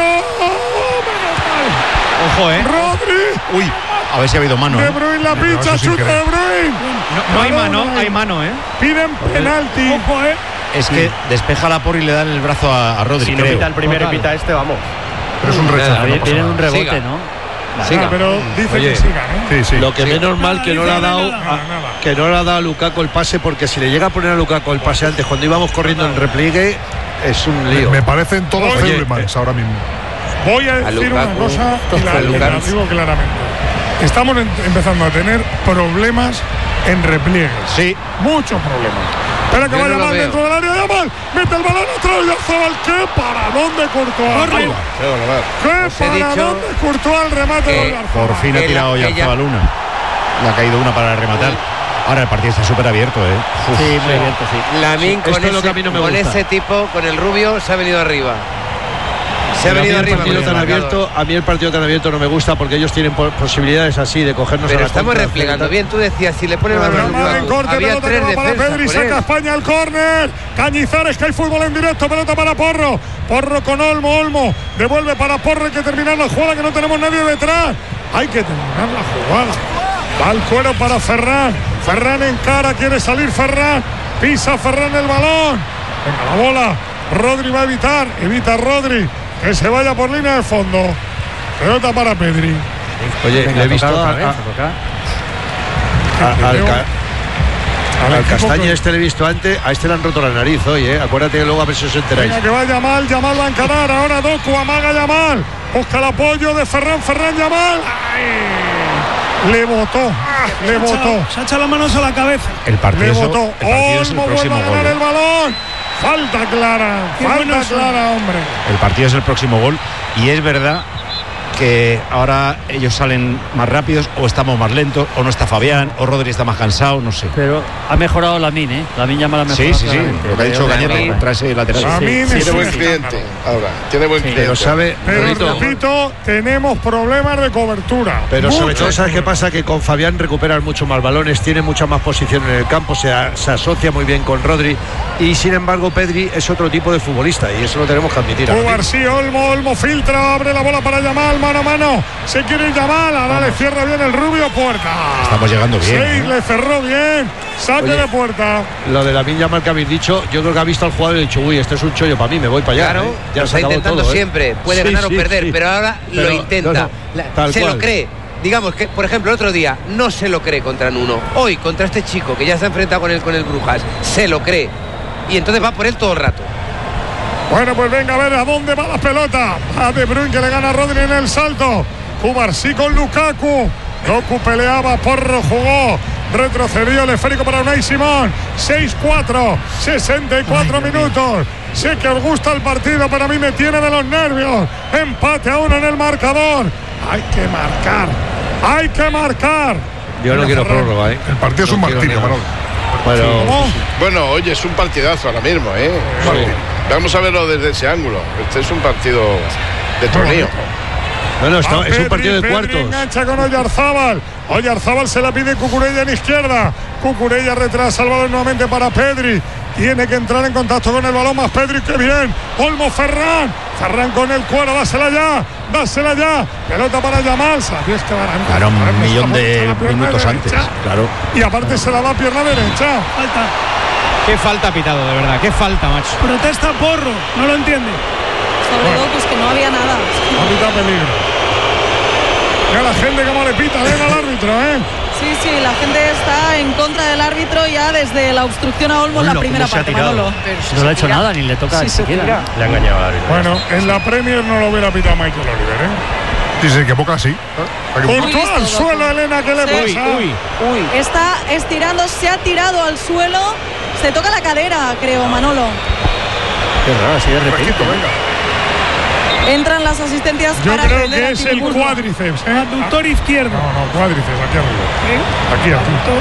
Oh, Ojo, eh. Rodri. Uy, a ver si ha habido mano. De ¿eh? Bruyne la pincha, no, chuta de Bruyne. No, no hay mano, hay mano, ¿eh? Piden penalti. Ojo, eh. Es que despeja la por y le dan el brazo a, a Rodri. Si no creo. pita el primero y pita este, vamos. Pero es un rechazo. Viene no, no un rebote, siga. ¿no? Siga. Ah, pero dice Oye, que sigan, ¿eh? Sí, sí. Lo que sí. menos mal que no le ha dado nada, nada. a, que no le ha dado a Lukaku el pase, porque si le llega a poner a Lukaku el pase antes cuando íbamos corriendo en repliegue es un lío. Me parecen todos Feulemans ahora mismo. Voy a decir una cosa y la, la digo claramente. Estamos en, empezando a tener problemas en repliegues. Sí. Muchos problemas. Espera que Yo vaya no mal dentro del área, ya mal. Mete el balón atrás y Oyarzabal. ¡Qué paradón de Courtois! ¡Qué paradón de Courtois al remate de Oyarzabal! Por fin ha tirado Oyarzabal una. Le ha caído una para rematar. Ahora el partido está súper abierto, ¿eh? Uf, sí, muy abierto, sí. Lamine sí, con, ese, es lo que a mí no me con gusta. ese tipo, con el rubio, se ha venido arriba. Se ha Pero venido a mí arriba. el partido tan abierto, a mí el partido tan abierto no me gusta, porque ellos tienen posibilidades así de cogernos Pero a la estamos contra, replegando bien. Tú decías, si le ponen la en corte, había pelota tres que va para defensas. Pedri, por saca él. España el córner. Cañizares, que hay fútbol en directo, pelota para Porro. Porro con Olmo, Olmo devuelve para Porro, hay que terminar la jugada, que no tenemos nadie detrás. Hay que terminar la jugada. Va el cuero para Ferran. Ferran en cara, quiere salir Ferran. Pisa Ferran el balón. Venga la bola. Rodri va a evitar. Evita Rodri. Que se vaya por línea de fondo. Pelota para Pedri. Oye, Venga, le he visto tocar a, otra vez, a, a, al, ca, al al Castaña con... este le he visto antes. A este le han roto la nariz hoy, ¿eh? Acuérdate que luego a ver si os enteráis. Venga, que va Yamal. Yamal va a encarar. Ahora Doku amaga Yamal. Busca el apoyo de Ferran. Ferran Yamal. ¡Ay! Le botó. Le se botó. Echa, se ha echado las manos a la cabeza. El partido, Le es, el botó. partido es el Olmo próximo vuelve a gol. ganar el balón. Falta clara, Qué falta buenos son. clara, hombre. El partido es el próximo gol. Y es verdad que ahora ellos salen más rápidos, o estamos más lentos, o no está Fabián, o Rodri está más cansado, no sé. Pero ha mejorado Lamine, ¿eh? Lamine Yamal ha mejorado. Sí, sí, sí. claramente. Lo que ha dicho Lamine- Cañete contra ese lateral. Sí, Lamine sí, es Tiene un buen escándalo. cliente ahora. Tiene buen cliente. Pero sabe, Pero Rodito, repito, tenemos problemas de cobertura. pero sobre Muchos todo, ¿sabes qué problemas. pasa? Que con Fabián recuperan mucho más balones, tiene mucha más posición en el campo, se, a- se asocia muy bien con Rodri, y sin embargo Pedri es otro tipo de futbolista, y eso lo tenemos que admitir. Cubar, sí, Olmo, Olmo filtra, abre la bola para Yamal, mano a mano. Se quiere ir Yamal, ahora le cierra bien el rubio, puerta. Estamos llegando bien. Sí, ¿eh? le cerró bien. Saque Oye, de puerta. Lo de la Yamal que habéis dicho, yo creo que ha visto al jugador y ha dicho, uy, este es un chollo para mí, me voy para allá. Claro, ¿eh? Ya lo se está acabó intentando todo, ¿eh? siempre. Puede Sí, ganar o sí, perder, sí. pero ahora Pero, lo intenta. no, no, La- tal se cual. lo cree. Digamos que, por ejemplo, el otro día no se lo cree contra Nuno. Hoy, contra este chico que ya se ha enfrentado con él, con el Brujas, se lo cree. Y entonces va por él todo el rato. Bueno, pues venga a ver a dónde va la pelota. A De Bruyne, que le gana a Rodri en el salto. Cubar sí con Lukaku. Doku peleaba, Porro jugó. Retrocedió el esférico para Unai Simón. seis cuatro, sesenta y cuatro minutos. Sé que os gusta el partido, pero a mí me tiene de los nervios. Empate a uno en el marcador. Hay que marcar. Hay que marcar. Yo no Venga, quiero Ferran. prórroga, ¿eh? El partido es un No quiero martirio, nada. Manolo. Pero, ¿Cómo? Bueno, oye, es un partidazo ahora mismo, ¿eh? Sí. Vamos a verlo desde ese ángulo. Este es un partido de torneo. no, no, está- Va es un Pedri, partido de Pedri cuartos. engancha con Oyarzabal. Oyarzabal se la pide Cucurella en izquierda. Cucurella retrasa el balón nuevamente para Pedri. Tiene que entrar en contacto con el balón más Pedri, que bien. Olmo, Ferran. Ferran con el cuero, dásela ya. Dásela ya. Pelota para Yamal. Sabías que van a Claro, un Ahora millón está de la pierna minutos derecha. antes. Claro. Y aparte se la da pierna derecha. Falta. Qué falta ha pitado, de verdad. Qué falta, macho. Protesta Porro. No lo entiende. Sobre todo, pues que no había nada. A mitad peligro. Mira la gente como le pita bien al árbitro, ¿eh? Sí, sí, la gente está en contra del árbitro, ya está desde la obstrucción a Olmo en la primera parte, Manolo. No le ha hecho nada, ni le toca Sí, ni siquiera. Le ha engañado a árbitro. Bueno, en la Premier no lo hubiera pitado Michael Oliver, ¿eh? Sí, se equivoca, sí. Courtois al suelo, Elena, ¿qué le Sí. pasa? Uy, uy. Está estirando, se ha tirado al suelo. Se toca la cadera, creo, Manolo. Qué raro, así de repente. Entran las asistencias Yo para creo atender que a es Timo el Courtois. cuádriceps, ¿eh? Aductor izquierdo. No, no, cuádriceps, aquí arriba. Aquí,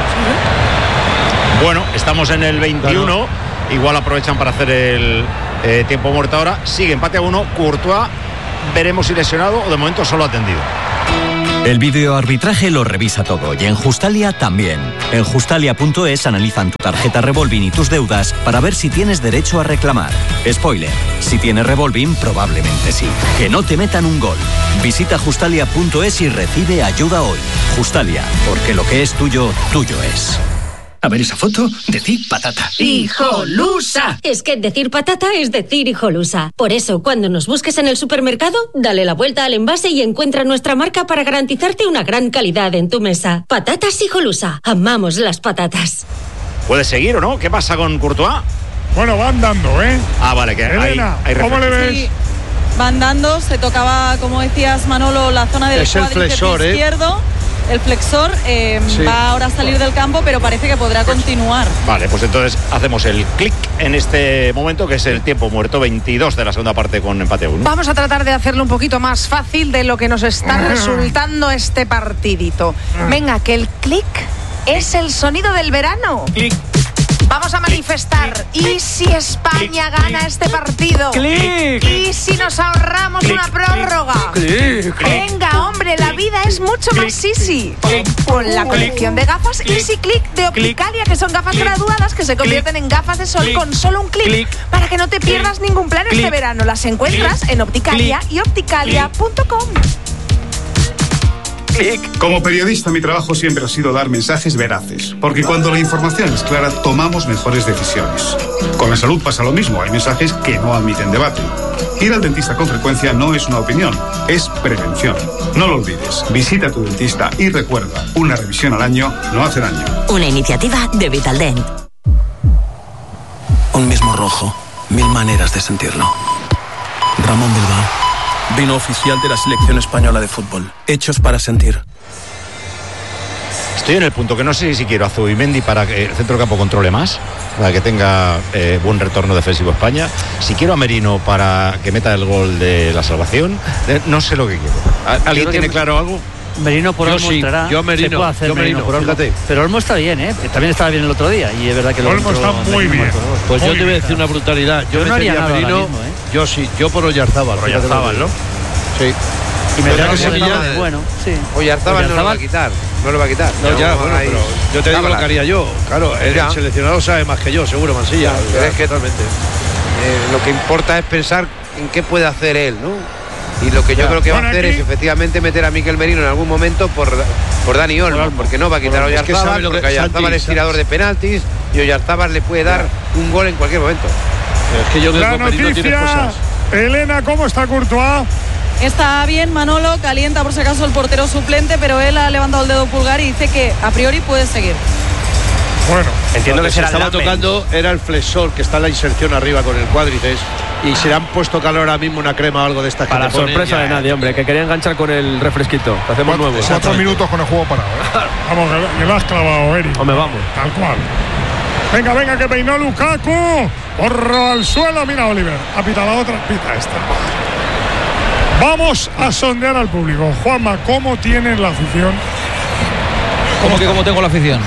aquí. Bueno, estamos en el veintiuno. Igual aprovechan para hacer el eh, tiempo muerto ahora. Sigue empate a uno. Courtois, veremos si lesionado o de momento solo atendido. El videoarbitraje lo revisa todo y en Justalia también. En Justalia punto es analizan tu tarjeta Revolving y tus deudas para ver si tienes derecho a reclamar. Spoiler, si tienes Revolving probablemente sí. Que no te metan un gol. Visita Justalia punto es y recibe ayuda hoy. Justalia, porque lo que es tuyo, tuyo es. A ver esa foto, decir patata. ¡Hijolusa! Es que decir patata es decir hijolusa. Por eso, cuando nos busques en el supermercado, dale la vuelta al envase y encuentra nuestra marca para garantizarte una gran calidad en tu mesa. Patatas hijolusa. Amamos las patatas. ¿Puede seguir o no? ¿Qué pasa con Courtois? Bueno, van dando, ¿eh? Ah, vale, que Elena, hay, hay ¿cómo le ves? Sí, van dando, se tocaba, como decías, Manolo, la zona del Es el cuádriceps flexor, ¿eh? izquierdo. El flexor eh, Sí. va ahora a salir del campo, pero parece que podrá continuar. Vale, pues entonces hacemos el clic en este momento, que es el tiempo muerto, veintidós de la segunda parte con empate a uno. Vamos a tratar de hacerlo un poquito más fácil de lo que nos está resultando este partidito. Venga, que el clic es el sonido del verano. Vamos a manifestar. ¿Y si España gana este partido? Clic. ¿Y si nos ahorramos una prórroga? Clic. Venga, hombre, la vida es mucho más easy. Con la colección de gafas Easy Click de Opticalia, que son gafas graduadas que se convierten en gafas de sol con solo un clic, para que no te pierdas ningún plan este verano. Las encuentras en Opticalia y opticalia punto com. Como periodista, mi trabajo siempre ha sido dar mensajes veraces, porque cuando la información es clara, tomamos mejores decisiones. Con la salud pasa lo mismo, hay mensajes que no admiten debate. Ir al dentista con frecuencia no es una opinión, es prevención. No lo olvides, visita a tu dentista y recuerda, una revisión al año no hace daño. Una iniciativa de Vitaldent. Un mismo rojo, mil maneras de sentirlo. Ramón Bilbao. Vino oficial de la selección española de fútbol. Hechos para sentir. Estoy en el punto que no sé si quiero a Zubimendi para que el centro campo controle más, para que tenga eh, buen retorno defensivo España. Si quiero a Merino para que meta el gol de la salvación, eh, no sé lo que quiero. ¿Alguien tiene claro algo? Merino por Yo Olmo sí, entrará. yo Merino, Se puede hacer yo Merino, Merino, por Olmo. fíjate. Pero Olmo está bien, ¿eh? También estaba bien el otro día y es verdad que lo Olmo entró está muy Merino bien. marcó dos. Pues Muy yo te voy a bien. decir una brutalidad. Yo, Yo no haría metería a nada ahora Merino. mismo, ¿eh? Yo sí, yo por Oyarzábal. fíjate lo que Oyarzábal, digo. ¿no? Sí. Y me Pero da que Sevilla- Sevilla, bueno, sí. Oyarzábal no lo va a quitar. No lo va a quitar. No, ya, bueno, ahí- pero yo te digo lo Cábala. que haría yo. Claro, el, Ya. el seleccionado sabe más que yo, seguro, Mansilla. Pero es que totalmente. Eh, lo que importa es pensar en qué puede hacer él, ¿no? Y lo que yo Ya. creo que va a Bueno, hacer aquí- es efectivamente meter a Mikel Merino en algún momento por, por Dani Olmo, porque no va a quitar a Es que Oyarzábal, sabe lo que- porque Oyarzábal Santi, es tirador de penaltis y Oyarzábal le puede dar un gol en cualquier momento. Es que yo creo La que Merino tiene noticia, cosas. Elena, ¿cómo está Courtois? Está bien, Manolo, calienta por si acaso el portero suplente, pero él ha levantado el dedo pulgar y dice que a priori puede seguir. Bueno, Entiendo que que se será estaba Lamen. tocando era el flexor, que está en la inserción arriba con el cuádriceps, y se le han puesto calor ahora mismo una crema o algo de estas que Para te ponen, sorpresa ya. de nadie, hombre, que quería enganchar con el refresquito. Que hacemos nuevo. Cuatro minutos con el juego parado. ¿eh? Vamos, que, que lo has clavado, Eric. Hombre, vamos. Tal cual. Venga, venga, que peinó Lukaku. Porro al suelo. Mira, Oliver. Ha pitado la otra. Pita esta. Vamos a sondear al público. Juanma, ¿cómo tiene la afición? ¿Cómo que cómo tengo la afición?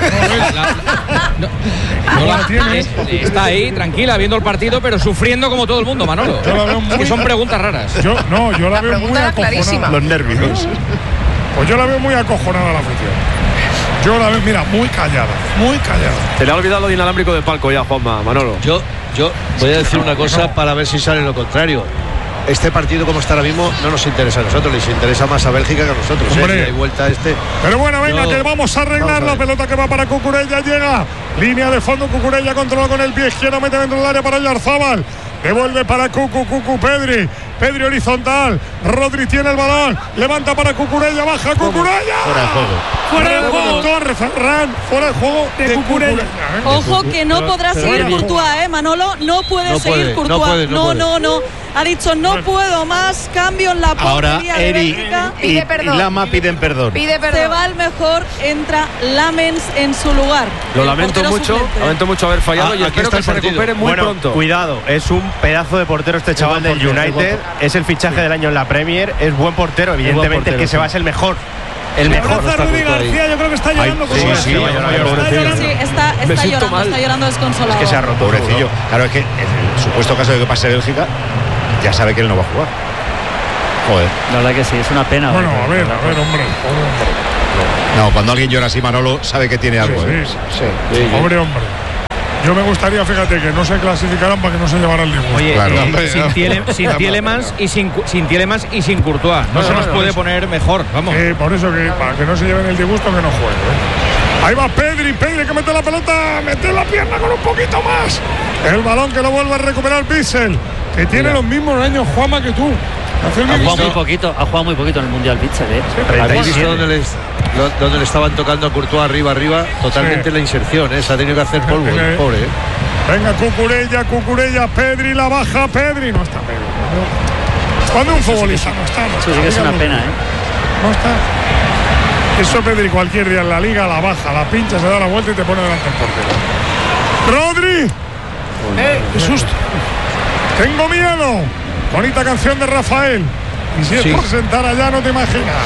¿Cómo la tienes? Eh, Está ahí, tranquila, viendo el partido, pero sufriendo como todo el mundo, Manolo. Yo la veo muy- Que son preguntas raras. Yo, no, yo la, veo muy pregunta era acojonada. clarísima. Los nervios. Pues yo la veo muy acojonada la afición. Yo la veo, mira, muy callada. Muy callada. Se le ha olvidado lo de inalámbrico de palco ya, Juanma, Manolo. Yo, yo voy a decir una cosa para ver si sale lo contrario. Este partido, como está ahora mismo, no nos interesa a nosotros, les interesa más a Bélgica que a nosotros. ¿eh? Hombre. Si hay vuelta a este. Pero bueno, venga, Yo- que vamos a arreglar vamos a la ver. pelota que va para Cucurella. Llega, línea de fondo, Cucurella controla con el pie izquierdo, mete dentro del área para Oyarzábal. Devuelve para Cucu, Cucu, Pedri. Pedri horizontal. Rodri tiene el balón. Levanta para Cucurella. Baja Cucurella. Fuera de juego. Fuera de juego. Torre Ferran. Fuera de juego de, de Cucurella. ¿eh? Ojo que no podrá pero seguir bien. Courtois, ¿eh, Manolo? No puede No seguir puede, Courtois. no puede, no no, puede. no, no. Ha dicho no Bueno. puedo más. Cambio en la Ahora portería de Eri Bélgica. y, Pide y perdón. Lama piden perdón. Pide perdón. Se va el mejor, entra Lamens en su lugar. Lo El lamento portero mucho, suplente. lamento mucho haber fallado Ah, y aquí espero está que el se partido. recupere muy Bueno, pronto. cuidado, es un pedazo de portero este chaval buen del portero, es buen United. portero. Es el fichaje del año en la Premier. Es buen portero, evidentemente portero, el que sí. se va es el mejor. El Se mejor. abraza a Rudy García, yo creo que está llorando Ay, con sí, su sí, está va a llorar, llorando. pobrecillo. Sí, está, Me está siento llorando, mal. está llorando desconsolado. Es que se ha roto. Pobrecillo. Claro, es que en el supuesto caso de que pase Bélgica, ya sabe que él no va a jugar. Joder. La verdad que sí, es una pena. Bueno, hombre, a ver, pero- a ver, hombre. No, cuando alguien llora así, Manolo sabe que tiene algo. Sí, ¿eh? sí, sí. Hombre, hombre. Yo me gustaría, fíjate, que no se clasificaran para que no se llevaran el disgusto. Oye, Claro. eh, Hombre, sin, no. Tiele- sin Tielemans y sin, Cu- sin Tielemans y sin Courtois. No, No, se no, nos no, puede eso. poner mejor, vamos. Eh, por eso que para que no se lleven el disgusto que no juegue. ¿eh? Ahí va Pedri, Pedri que mete la pelota, mete la pierna con un poquito más. El balón que lo vuelve a recuperar Bissell, que tiene los mismos años, Juanma, que tú. Hace el Ha mismo- jugado muy poquito, ha jugado muy poquito en el Mundial Bitzel, ¿eh? ¿Habéis visto treinta y siete. dónde, les- lo- dónde le estaban tocando a Courtois arriba, arriba? Totalmente Sí. la inserción, ¿eh? Se ha tenido que hacer polvo, el pobre. ¿eh? Venga, Cucurella, Cucurella, Pedri, la baja, Pedri. No está Pedri. No. Cuando un futbolista no está, no Eso está. sí que es una Díganlo. pena, ¿eh? No está. Eso Pedri cualquier día en la liga, la baja, la pincha, se da la vuelta y te pone delante el portero. Rodri. Eh, qué susto. Tengo miedo. Bonita canción de Rafael. Y si es Sí. por sentar allá, no te imaginas.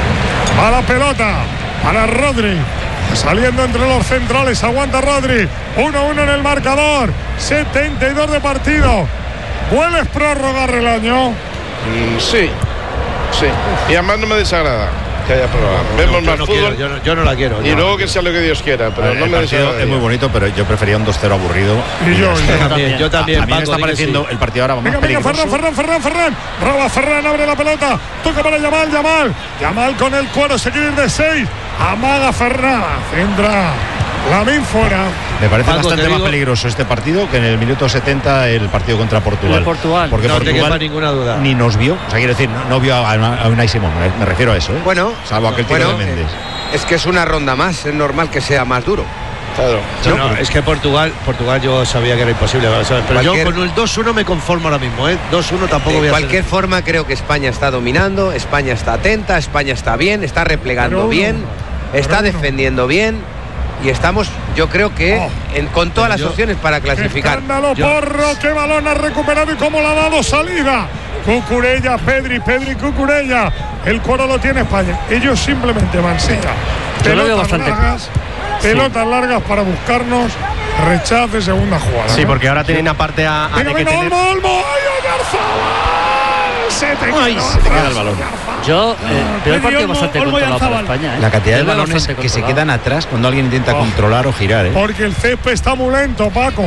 A la pelota. Para Rodri. Saliendo entre los centrales. Aguanta Rodri. uno uno en el marcador. setenta y dos de partido. ¿Puedes prorrogar el año? Mm, sí, sí. Y además no me desagrada que haya probado. Vemos yo más no fútbol. quiero, yo, no, yo no la quiero. Y yo luego no que sea lo que Dios quiera, pero El no me partido desagrada. es muy bonito, pero yo prefería un dos cero aburrido. Y yo, ya y está. yo también, yo también, A, a mí me Paco, está di que pareciendo sí. el partido ahora más Venga, venga, peligroso. Ferran, Ferran, Ferran, Ferran. Roba Ferran, abre la pelota. Toca para Yamal, Yamal. Yamal con el cuero, se quiere ir de seis. Amaga Ferran. Centra. Lamin fuera. Me parece Paco, bastante te más digo- peligroso este partido que en el minuto setenta el partido contra Portugal. El de Portugal. Porque No te Portugal quepa ninguna duda. ni nos vio. O sea, quiero decir, no, no vio a, a Unai Simón. Me, me refiero a eso, ¿eh? Bueno, Salvo aquel tiro bueno, de Méndez. es que es una ronda más, es normal que sea más duro. Claro. No, no, es que Portugal, Portugal yo sabía que era imposible, ¿sabes? Pero Cualquier- yo con el dos uno me conformo ahora mismo, ¿eh? dos uno tampoco voy De a cualquier ser- forma, creo que España está dominando, España está atenta, España está bien, está replegando Pero uno, bien, está pero uno. defendiendo bien y estamos, yo creo que Oh. en- con todas las Yo- opciones para clasificar. Escándalo, Yo- Porro, qué balón ha recuperado y cómo le ha dado salida. Cucurella, Pedri, Pedri, Cucurella. El cuero lo tiene España. Ellos simplemente mansilla. Yo lo veo Pelotas bastante- largas, pelotas largas para buscarnos rechazo de segunda jugada. Sí, ¿no? porque ahora tienen aparte a, a Venga, de que venga, tener- Olmo, Olmo. ¡Ay, Oyarzabal! Se te Ay, quedó se te queda el atrás, balón. Oyarzabal. Yo eh, veo el Pedri, partido Olmo, bastante Olmo y controlado por Oyarzabal. España, ¿eh? La cantidad de Yo veo balones bastante que se controlado. quedan atrás cuando alguien intenta Oh. controlar o girar, ¿eh? Porque el césped está muy lento, Paco.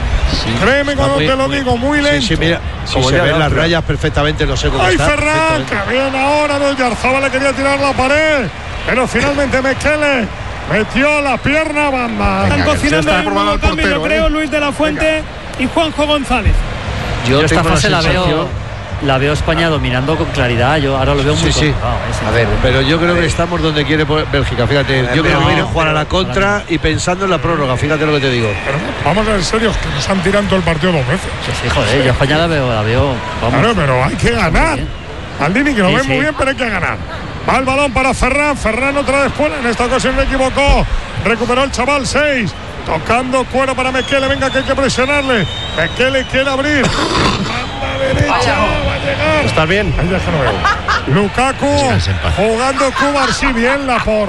Créeme cuando muy- te lo muy- digo, muy Sí, lento. sí, mira, si Como se ya ven veo, las pero- rayas perfectamente, no sé cómo ¡Ay, está. Ferran! perfectamente. ¡Que viene ahora! De Oyarzabal le quería tirar la pared. Pero finalmente Mekele metió la pierna bamba. Están Venga, cocinando está ahí un formado nuevo el cambio, yo portero, creo, ¿eh? Luis de la Fuente y Juanjo González. Yo esta tengo la fase la veo, sensación- la veo España dominando con claridad. Yo ahora lo veo muy Sí, sí. controlado, ¿eh? A ver, pero yo creo que estamos donde quiere po- Bélgica, fíjate. Yo creo que no, viene a jugar a la pero- contra y pensando en la prórroga, fíjate lo que te digo. Pero vamos a ser serios, que nos han tirado todo el partido dos veces. Sí, sí, joder, yo España la veo, la veo. Vamos. Claro, pero hay que ganar. bien. Maldini, que lo Sí, ve sí. muy bien, pero hay que ganar. Va el balón para Ferran. Ferran otra vez fuera. En esta ocasión le equivocó. Recuperó el chaval seis. Tocando cuero para Mekele. Venga, que hay que presionarle. Mekele quiere abrir. Banda derecha. Va a llegar. ¿Estás bien? Ahí ya que no veo. Lukaku Descanse en paz. jugando Cuba. Sí, bien la por.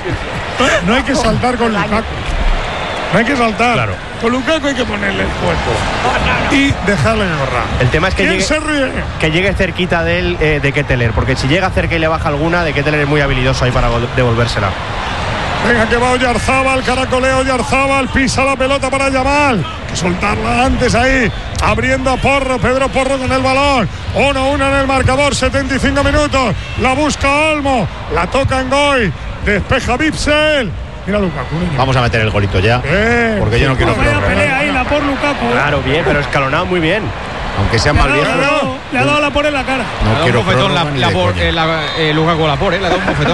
No hay que saltar con Lukaku. No hay que saltar. Claro. Con Lukaku hay que ponerle el cuerpo. Y dejarle correr. El tema es que ¿Quién llegue, se ríe? que llegue cerquita de él, eh, de Ketteler, porque si llega cerca y le baja alguna, de Ketteler es muy habilidoso ahí para vol- devolvérsela. Venga, que va Oyarzabal, caracoleo Oyarzabal, pisa la pelota para Yamal. Que soltarla antes ahí, abriendo a Porro, Pedro Porro con el balón. uno uno en el marcador, setenta y cinco minutos. La busca Olmo, la toca en Goy, despeja Bipsel. Mira Lukaku, niño. Vamos a meter el golito ya. Bien. Porque yo no quiero Vaya prórroga. pelea ahí, la por Lukaku. ¿eh? Claro, bien, pero escalonado muy bien. Aunque sea Le ha mal dado- viejo. Le ha dado, le ha dado la por en la cara. No Le ha dado quiero un bofetón la, prórroga ni la, de por- coña. eh, la, eh, Lukaku Lapore, le ha dado un bofetón.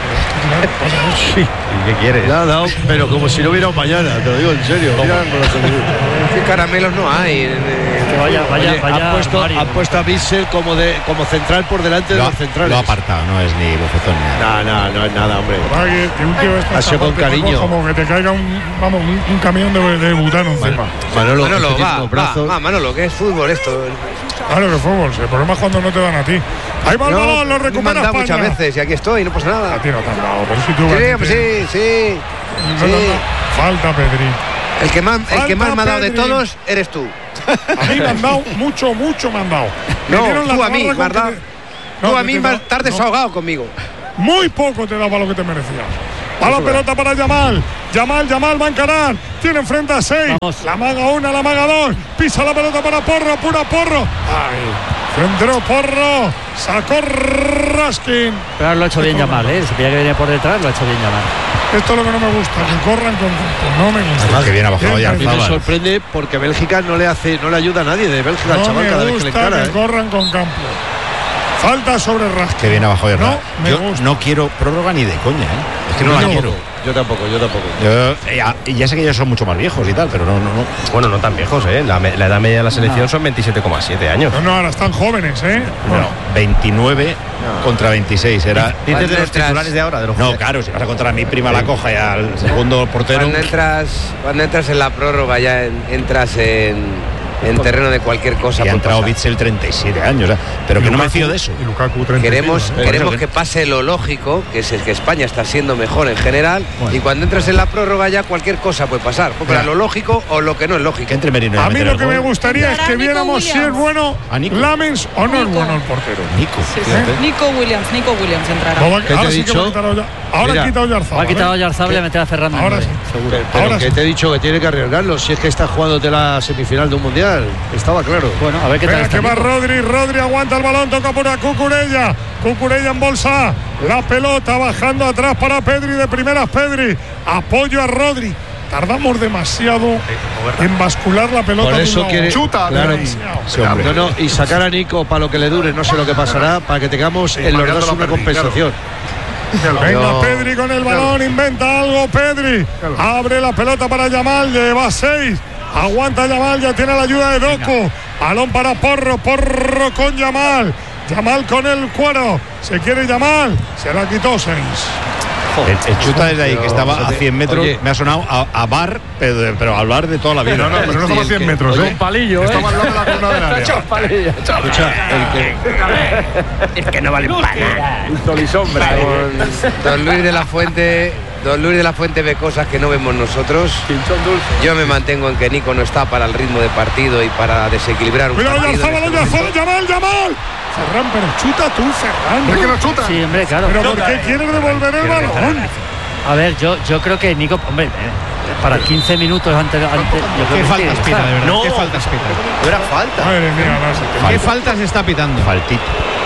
Sí. ¿Y qué quieres? Le ha dado, pero como si no hubiera un mañana, te lo digo en serio. Mira con los amigos. ¿Qué caramelos no hay? en- en- Que vaya, vaya, Oye, vaya. han puesto, Mario. han puesto a Bissell como, de, como central por delante de Lo ha, los centrales. lo ha apartado, no es ni bofetón ni nada. No, no, no es nada, hombre. Para que, que un tío de esta Ha sido con parte, Paco, cariño. como que te caiga un, vamos, un, un camión de, de butano encima. Manolo, Manolo, que tiene va, los va, brazos. va, Manolo, que es fútbol esto. Claro que fútbol, el problema es cuando no te dan a ti. Ahí va el No, balón, lo me han recupera dado España. muchas veces y aquí estoy, no pasa nada. A ti no te han dado, pero si tú Sí, vas- hombre, sí, sí. No, no, sí. no. Falta Pedri. El que más, el que Falta más me ha dado de Pedri. todos eres tú. A mí me han dado mucho, mucho me han dado. Me No, dieron la tú a mí, tabarra con ¿verdad? que te- No, Tú a que mí te vas a da- estar no. desahogado conmigo. Muy poco te daba lo que te merecías. Va la pelota para Yamal. Yamal, Yamal va a encarar. Tiene enfrente a seis. Vamos. La maga una, la maga dos. Pisa la pelota para Porro, pura Porro. Ay. Centró Porro. Sacó Raskin. Pero ahora lo ha hecho bien Yamal, ¿eh? Se veía que venía por detrás, lo ha hecho bien Yamal. Esto es lo que no me gusta, que corran con campo. No me gusta. Además, que bien ha bajado Bien, ya A mí me Arzabal. sorprende porque Bélgica no le hace, no le ayuda a nadie de Bélgica al No chaval cada me vez que le gusta encara. que ¿eh? corran con campo. Falta sobre Raskin. Que bien ha bajado ya. No, me Yo gusta. no quiero prórroga ni de coña, ¿eh? Es que no la Yo quiero. tampoco, yo tampoco, yo tampoco. Yo, eh, ya, ya sé que ellos son mucho más viejos y tal, pero no, no, no. Bueno, no tan viejos, ¿eh? La, me- la edad media de la selección son veintisiete coma siete años. No, no, ahora están jóvenes, ¿eh? Bueno, veintinueve contra veintiséis. Era. Dices de los Entras- titulares de ahora, de los No, claro, si vas a contra mi prima la coja y al segundo portero. Cuando entras, cuando entras en la prórroga ya en- entras en, en terreno de cualquier cosa. Y ha puede entrado pasar. Bitzel treinta y siete años, o sea, pero que no me fío de eso. Y Lukaku treinta y Queremos, cinco, ¿eh? queremos Por eso que pase lo lógico, que es el que España está siendo mejor en general, y cuando entras en la prórroga ya cualquier cosa puede pasar. Pues para Ya. lo lógico o lo que no es lógico. Que entre Merino y A mí meter lo el que me gol. gustaría es que Nico viéramos si es Williams. bueno ¿A Nico? Lamens o no es Nico. bueno el portero. Nico, Sí, sí. fíjate. Nico Williams, Nico Williams entrará. Ahora ¿Qué te he sí que dicho? va a quitar a Oya- Ahora Mira, ha quitado Oyarzabal, Ha quitado a ¿eh? Yarzabal y a meter a Ferran Ahora Mendy, sí. seguro. Pero, pero Ahora que sí. te he dicho que tiene que arriesgarlo. Si es que está jugándote la semifinal de un mundial, estaba claro. Bueno, a ver qué tal Venga, está que va Nico. Rodri, Rodri aguanta el balón, toca por a Cucurella, Cucurella en bolsa, la pelota bajando atrás para Pedri, de primeras Pedri, apoyo a Rodri. Tardamos demasiado en bascular la pelota. Por de un eso lado. quiere. Chuta, claro, demasiado. Sí, hombre. no, no, y sacar a Nico para lo que le dure, no sé lo que pasará, para que tengamos en los dos una compensación. Venga, Yo- Pedri con el balón, inventa algo, Pedri. Abre la pelota para Yamal, lleva seis. Aguanta Yamal, ya tiene la ayuda de Doku. Balón para Porro, Porro con Yamal. Yamal con el cuero. Se quiere Yamal, se la quitó seis. El, el chuta desde ahí, que estaba a cien metros, Oye. me ha sonado a, a bar, pero, pero al bar de toda la vida. No, no, pero no estaba a cien metros, Oye, ¿eh? palillo, Estaba al lado de la columna del área. Escucha, el que, Es que no vale para nada. Sol y sombra. Don Luis de la Fuente, Don Luis de la Fuente ve cosas que no vemos nosotros. Yo me mantengo en que Nico no está para el ritmo de partido y para desequilibrar un Cuidado, partido. en Oyarzabal, este momento. Oyarzabal, Yamal, Yamal. Ferran, pero chuta tú, Ferran. ¿Es que no chuta? Sí, hombre, claro. ¿Pero por qué quieres devolver el balón? A ver, yo, yo creo que Nico, hombre, eh, para quince minutos antes, antes yo creo ¿Qué que faltas sí, pita, de verdad? No. ¿Qué faltas pita? No era falta. Madre mía, Lázaro. ¿Qué faltas está pitando? Faltito.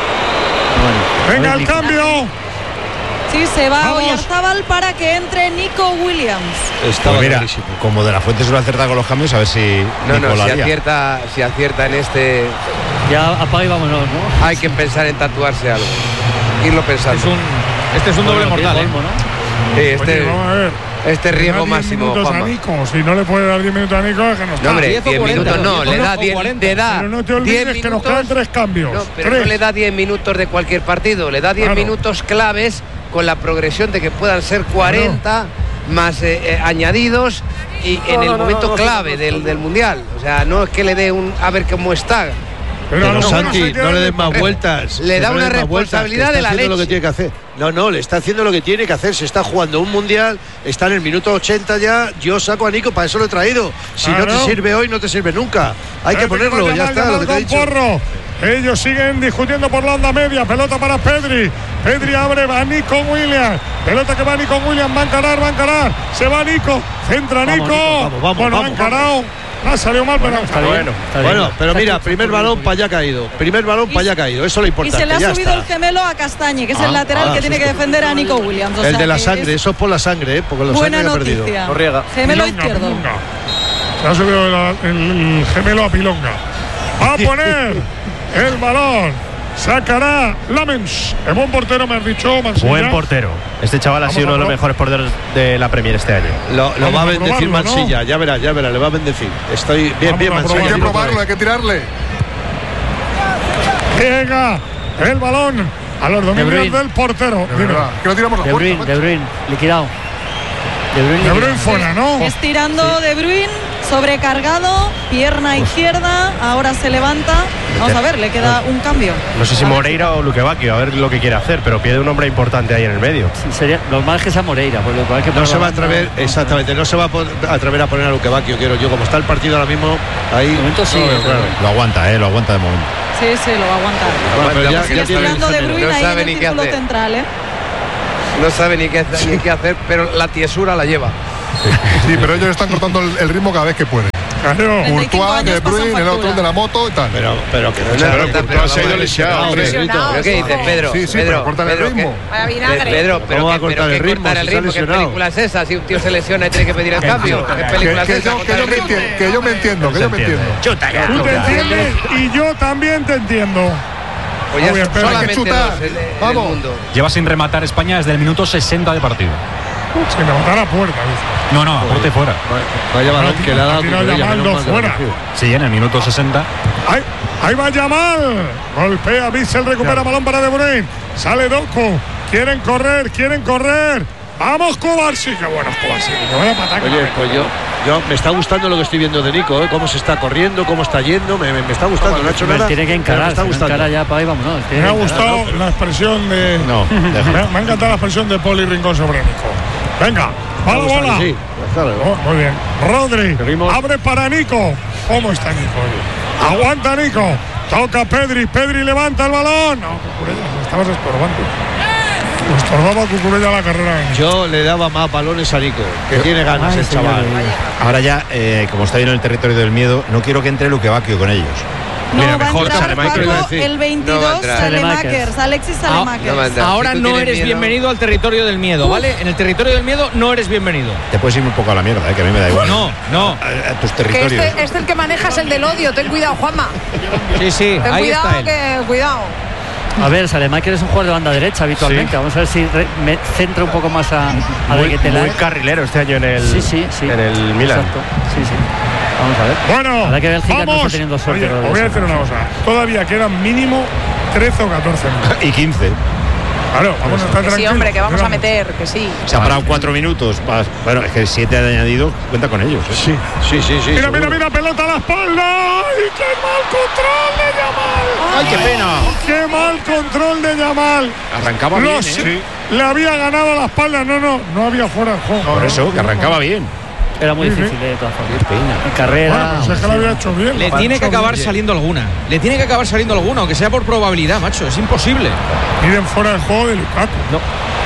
Venga, A ver, el Nico. cambio. Sí, se va Vamos. Oyarzabal para que entre Nico Williams. estaba Pues mira, clarísimo. como de la Fuente suele acertar con los cambios, a ver si No, no, Nico la si lía. acierta, si acierta en este, Ya apaga y vámonos, ¿no? hay que pensar en tatuarse algo. Irlo pensando. Es un, este es un doble Bueno, mortal, tiene ¿eh? Olmo, ¿no? Sí, Oye, este, vamos a ver. este riesgo Le da diez máximo, minutos a Juanma. Nico. Si no le puede dar diez minutos a Nico, es que no está. No, hombre, diez o diez cuarenta, minutos no, diez le da o diez, cuarenta. le da Pero no te diez olvides que nos minutos. quedan tres cambios. No, pero tres. no le da diez minutos de cualquier partido, le da diez Claro. minutos claves con la progresión de que puedan ser cuarenta más eh, eh, añadidos y en el momento clave del, del Mundial. O sea, no es que le dé un a ver cómo está. Pero, a Pero lo mejor Santi, se queda no le en des el más papel. vueltas. Le que da no una des más vueltas, que responsabilidad está de la haciendo lo que leche. tiene que hacer. No, no, le está haciendo lo que tiene que hacer. Se está jugando un mundial, está en el minuto ochenta ya. Yo saco a Nico, para eso lo he traído. Si no Claro. te sirve hoy, no te sirve nunca. Hay que Espérate ponerlo, va ya Yamal, está, lo que te he Yamal con dicho. Porro. Ellos siguen discutiendo por la onda media. Pelota para Pedri. Pedri abre, va Nico Williams. Pelota que va Nico Williams. Va a encarar, va a encarar. Se va Nico. Centra Vamos, Nico. Nico, vamos, vamos, bueno, vamos, ha encarado. Ha salido mal, pero Está bien, está bien. Bueno, pero Está mira, hecho, primer está balón bien. para allá caído. Primer balón para allá caído. Eso es lo Y importante. se le ha ya subido está. el gemelo a Castañe, que es Ah, el lateral ah, que tiene sí, que sí. defender a Nico Williams. O El sea de la que sangre, es eso es por la sangre, ¿eh? Porque la buena sangre ha perdido. noticia. Corriega. Gemelo Pilonga, izquierdo. Pilonga. Se ha subido la- el, el gemelo a Pilonga. Va a poner el balón. Sacará Lamens. Es buen portero, me has dicho, Mansilla. Buen portero. Este chaval ha Vamos sido a uno de los probar. mejores porteros de la Premier este año. Lo, lo Vamos va a a bendecir probarlo, ¿no? Mansilla, ya verás, ya verás, le va a bendecir. Estoy bien, Vamos bien, a Mansilla. Hay que probarlo. probarlo, hay que tirarle. Llega el balón a los dominios Bruyne. del portero. De Dime. verdad, que lo tiramos a De la Bruyne, puerta. De Bruyne, liquidado. De Bruyne, De liquidado. Bruyne fuera, ¿no? Estirando De Bruyne, sobrecargado, pierna izquierda, ahora se levanta. Vamos a ver, le queda un cambio. No sé si Moreira o Luque Bacchio, a ver lo que quiere hacer, pero pierde un hombre importante ahí en el medio. Sería normal que sea Moreira, porque lo que hay que No poner se la va a banda- atrever, exactamente, no se va a po- atrever a poner a Luque Bacchio, quiero yo. Como está el partido ahora mismo, ahí. De momento sí, no lo veo eh, claro. Lo aguanta, ¿eh? Lo aguanta de momento. Sí, sí, lo va a aguantar. Bueno, pero ya- Sigue ya tiene estirando De género. Bruyne No ahí en sabe el ni qué círculo hacer. central, ¿eh? No sabe ni qué, ni qué hacer, pero la tiesura la lleva. Sí, pero ellos están cortando el, el ritmo cada vez que pueden. Claro. treinta y cinco Courtois, años De pasan Bruyne, el otro factura. el de la moto y tal. Pero, pero que no Pero pero- Courtois pero- se ha ido pero- lesionado, hombre, lesionado. ¿Pero qué dices, Pedro? Sí, sí, Pedro, pero cortan el Pedro, ritmo. ¿qué- Vaya vinagre. Pedro, pero ¿Cómo va a qué- cortar pero el qué ritmo cortar si el se ha ritmo? ¿Qué lesionado? película es esa? Si un tío se lesiona y tiene que pedir el cambio. ¿Qué Que, película es que esa? yo, que, yo me entiendo, que yo me entiendo, que yo me entiendo. Chuta ya. Tú te entiendes y yo también te entiendo. Pues ya Muy bien, pero hay solamente que chutar. dos en- en el Vamos. mundo. Lleva sin rematar España desde el minuto sesenta de partido. Sin levantar la puerta, dice. No, no, a puerta y fuera. Vaya balón que le ha dado Ha tirado Cucurella, Yamal, menos no mal que lo fuera. ha cogido. Sí, en el minuto sesenta. Ahí, ahí va Yamal. Golpea Bissell, recupera balón para De Bruyne. Sale Doku. Quieren correr, quieren correr. Vamos, Kovacic. Qué bueno es Kovacic. Que vaya pataca. Oye, pues yo, yo me está gustando lo que estoy viendo de Nico, ¿eh? Cómo se está corriendo, cómo está yendo, me, me- me está gustando, no ha hecho Hombre, nada. tiene que pero me encarar, está si no gustando. encara ya para ahí, vámonos. tiene Me ha que encarar, gustado ¿no? la expresión de. No, me, déjalo. me ha encantado la expresión de Poli Rincón sobre Nico. Venga, va la Me está bola. gustando, sí. Hasta luego. Oh, muy bien. Rodri. Seguimos. Abre para Nico. ¿Cómo está Nico? Oye? Aguanta Nico. Toca Pedri. Pedri levanta el balón. No, Cucurella, me estabas estorbando. Le estorbaba Cucurella la carrera. de Nico. Yo le daba más balones a Nico, que tiene ganas Ay, el señor, chaval. oye. Ahora ya, eh, como está bien en el territorio del miedo, no quiero que entre Luque Bacchio con ellos. No, Mira, va a mejor entrar Salemaker, Paco, iba a decir. el No va a veintidós, entrar. Salemakers, Alexis Ah, Salemakers. no va a entrar. Ahora Si tú no tienes eres miedo- bienvenido al territorio del miedo, ¿vale? En el territorio del miedo no eres bienvenido. Te puedes ir un poco a la mierda, eh, que a mí me da igual. No, no. A, a tus Que territorios. este, este el que maneja es el del odio. Ten cuidado, Juanma. Sí, sí, Ten ahí está cuidado, él. que cuidado. A ver, Salemaker es un jugador de banda derecha habitualmente. Vamos a ver si re- me centra un poco más a, a Muy, De Ketelaere. muy carrilero este año en el, Sí, sí, sí. en el Milan. Exacto. Sí, sí. Vamos a ver. Bueno, Habrá que Bélgica no está vamos. teniendo suerte. Oye, con lo os de voy a eso. decir una cosa. Todavía quedan mínimo trece o catorce minutos. Y quince. Claro, vamos a estar Que sí, tranquilos. hombre, que vamos a Quedan- meter, que sí. Se ha parado cuatro minutos. vas- Bueno, es que siete de añadido, cuenta con ellos. ¿eh? Sí, sí, sí, sí. Mira, mira, seguro. mira, pelota a la espalda. ¡Ay, qué mal control de Yamal! ¡Ay, qué pena! ¡Qué mal control de Yamal! Arrancaba Lo bien, sé- ¿eh? Le había ganado a la espalda. No, no, no había fuera de juego. Por eso, que arrancaba bien. Era muy Sí, sí. difícil de todas formas. Qué pena. En carrera. Bueno, pues es que lo había hecho bien. Le lo tiene ha que hecho acabar bien. saliendo alguna. Le tiene que acabar saliendo alguna, aunque sea por probabilidad, macho. Es imposible. Piden fuera de juego de Lukaku. No.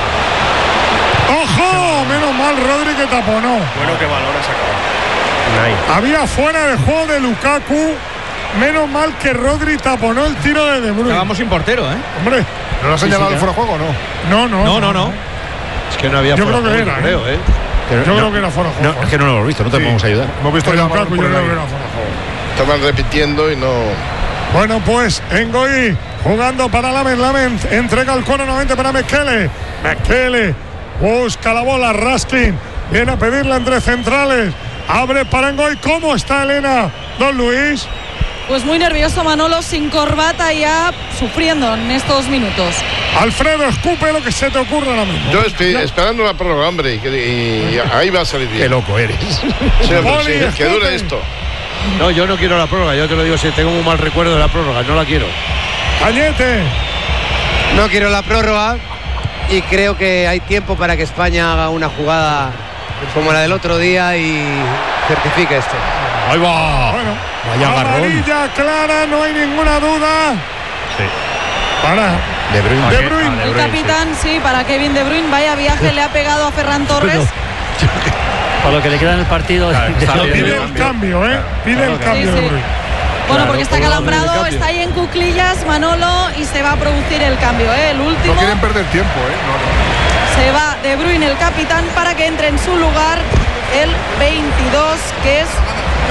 ¡Ojo! Menos mal Rodri que taponó. Bueno, que balón ha sacado. Ahí. Había fuera de juego de Lukaku. Menos mal que Rodri taponó el tiro de De Bruyne. Estábamos sin portero, ¿eh? Hombre, ¿No lo ha señalado sí, el fuera de juego o no? no, no. No, no, no. Es que no había Yo fuera creo que de juego, era, creo, ¿eh? Que Yo no- creo que era fuera de No, juego. es que no lo hemos visto, no te Sí. podemos ayudar. Hemos visto Pero ya Lukaku, yo por creo ahí. que era fuera de juego. Estaban repitiendo y no. Bueno, pues Ngoí jugando para Lamen. Lamen entrega el cuero nuevamente para Mekele. Mekele busca la bola. Raskin viene a pedirla entre centrales. Abre para Ngoí. ¿Cómo está Elena? Don Luis. Pues muy nervioso Manolo, sin corbata, ya sufriendo en estos minutos. Alfredo, escupe lo que se te ocurra ahora mismo. Yo estoy esperando la prórroga, hombre, y, que- y ahí va a salir bien. Qué loco eres. Sí, hombre, Poli, sí, que escupe. dure esto. No, yo no quiero la prórroga, yo te lo digo, si tengo un mal recuerdo de la prórroga, no la quiero. Cañete. No quiero la prórroga y creo que hay tiempo para que España haga una jugada como la del otro día y certifique esto. Ahí va. Bueno, Vaya agarrón. amarilla clara, no hay ninguna duda. Sí. Para De Bruyne. De Bruyne. El capitán, sí, para Kevin De Bruyne, vaya viaje le ha pegado a Ferran Torres. Para lo que le queda en el partido. Claro, de- está de- bien. Pide el cambio, ¿eh? Pide el cambio Sí, de sí. Bruyne. Bueno, Claro, porque está por lo menos calambrado, el cambio. está ahí en cuclillas Manolo y se va a producir el cambio, ¿eh? El último. No quieren perder tiempo, ¿eh? No, no. Se va De Bruyne, el capitán, para que entre en su lugar el veintidós, que es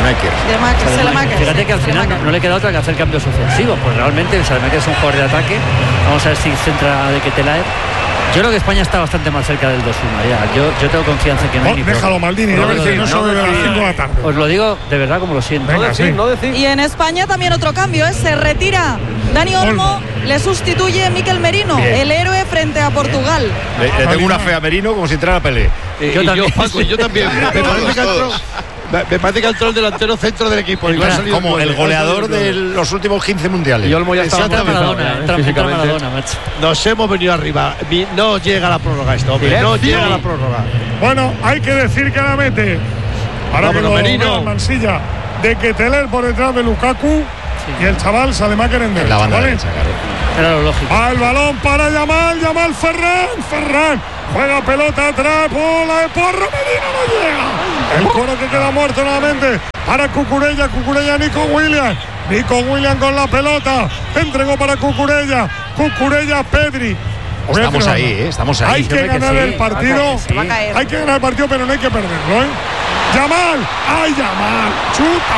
Selemakers. De Selemakers. Fíjate que al final no, no le queda otra que hacer cambios ofensivos, pues realmente Selemakers es un jugador de ataque. Vamos a ver si centra de Ketelaer. Yo creo que España está bastante más cerca del dos uno ya. Yo, yo tengo confianza en que no hay oh, ni déjalo, Maldini, ya ves que no sabe de las cinco de la tarde. Os lo digo de verdad como lo siento. Venga, no decir, sí. no decir. Y en España también otro cambio, ¿eh? Se retira Dani Olmo, le sustituye Mikel Merino, Bien. el héroe frente a Portugal. Le, le tengo una fe a Merino como si entrara a Pelé. Eh, Yo y también. yo, Paco, yo también. Me parece que ha entrado- me- me parece que ha entrado el delantero centro del equipo. Y le ha salido Como el nueve, goleador ha salido de nueve. los últimos quince mundiales. Y Olmo ya estaba Entra amortizado, Maradona, ¿eh? entra, entra Físicamente. Maradona, macho. Nos hemos venido arriba. Mi- No llega la prórroga esto, hombre. No Silencio. llega la prórroga. Bueno, hay que decir claramente, para Vámonos, que lo Merino. vea Mansilla, de que Teler por detrás de Lukaku y el chaval Salemaker en En derecha, la banda ¿vale? derecha, claro. Era lo lógico. Va el balón para Yamal, Yamal Ferran, Ferran, juega pelota atrás, bola de Porro, Medina no llega. El coro que queda muerto nuevamente para Cucurella, Cucurella Nico Williams, Nico Williams con la pelota, entregó para Cucurella, Cucurella Pedri. Voy a Estamos hacer ahí, una- ¿eh? Estamos ahí. Hay Yo que creo que ganar sí. el partido, Se va a caer. hay que ganar el partido, pero no hay que perderlo, ¿eh? Yamal, ay Yamal, chuta,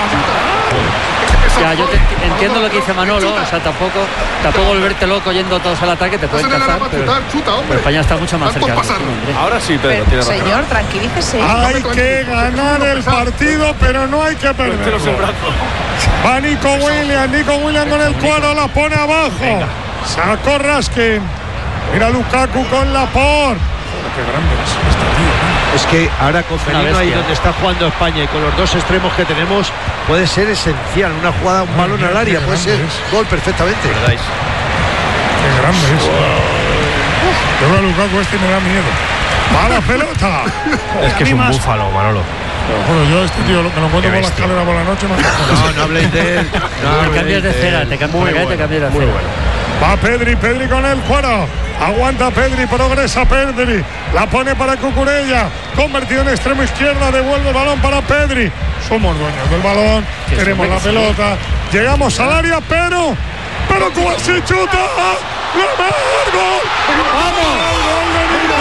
Ya, yo te enti- entiendo lo que dice Manolo, o sea, tampoco, tampoco volverte loco yendo todos al ataque, te pueden se le da cazar, para pero, chutar, chuta, hombre. pero España está mucho más Están por cerca. del pasarlo. dos uno, hombre. Ahora sí, Pedro, Pero, tiene razón. señor, tranquilícese. hay que ganar el partido, pero no hay que perderlo. Va Nico Williams, Nico Williams con el cuadro, la pone abajo. Sacó Raskin. Mira Lukaku con Laporte. Qué grande es este tío, ¿eh? Es que ahora con una Merino ahí bestia. donde está jugando España y con los dos extremos que tenemos puede ser esencial. Una jugada, un balón al área, puede ser gol perfectamente. Qué grande es. Yo veo a Lukaku este y me da miedo. Va la pelota. Es que es un búfalo, Manolo. Bueno, yo este tío lo que lo encuentro por la escalera por la noche. Me No, no habléis de él. No Te habléis cambias de de cera, él. te cambias de te cambias de cera. Va Pedri, Pedri con el cuero. Aguanta Pedri, progresa Pedri. La pone para Cucurella. Convertido en extremo izquierda. Devuelve el balón para Pedri. Somos dueños del balón. Que Tenemos sí, la que sí. pelota. Llegamos al área, pero. Pero Cubarsí chuta. ¡La gol! ¡Vamos! ¡Gol de Nico!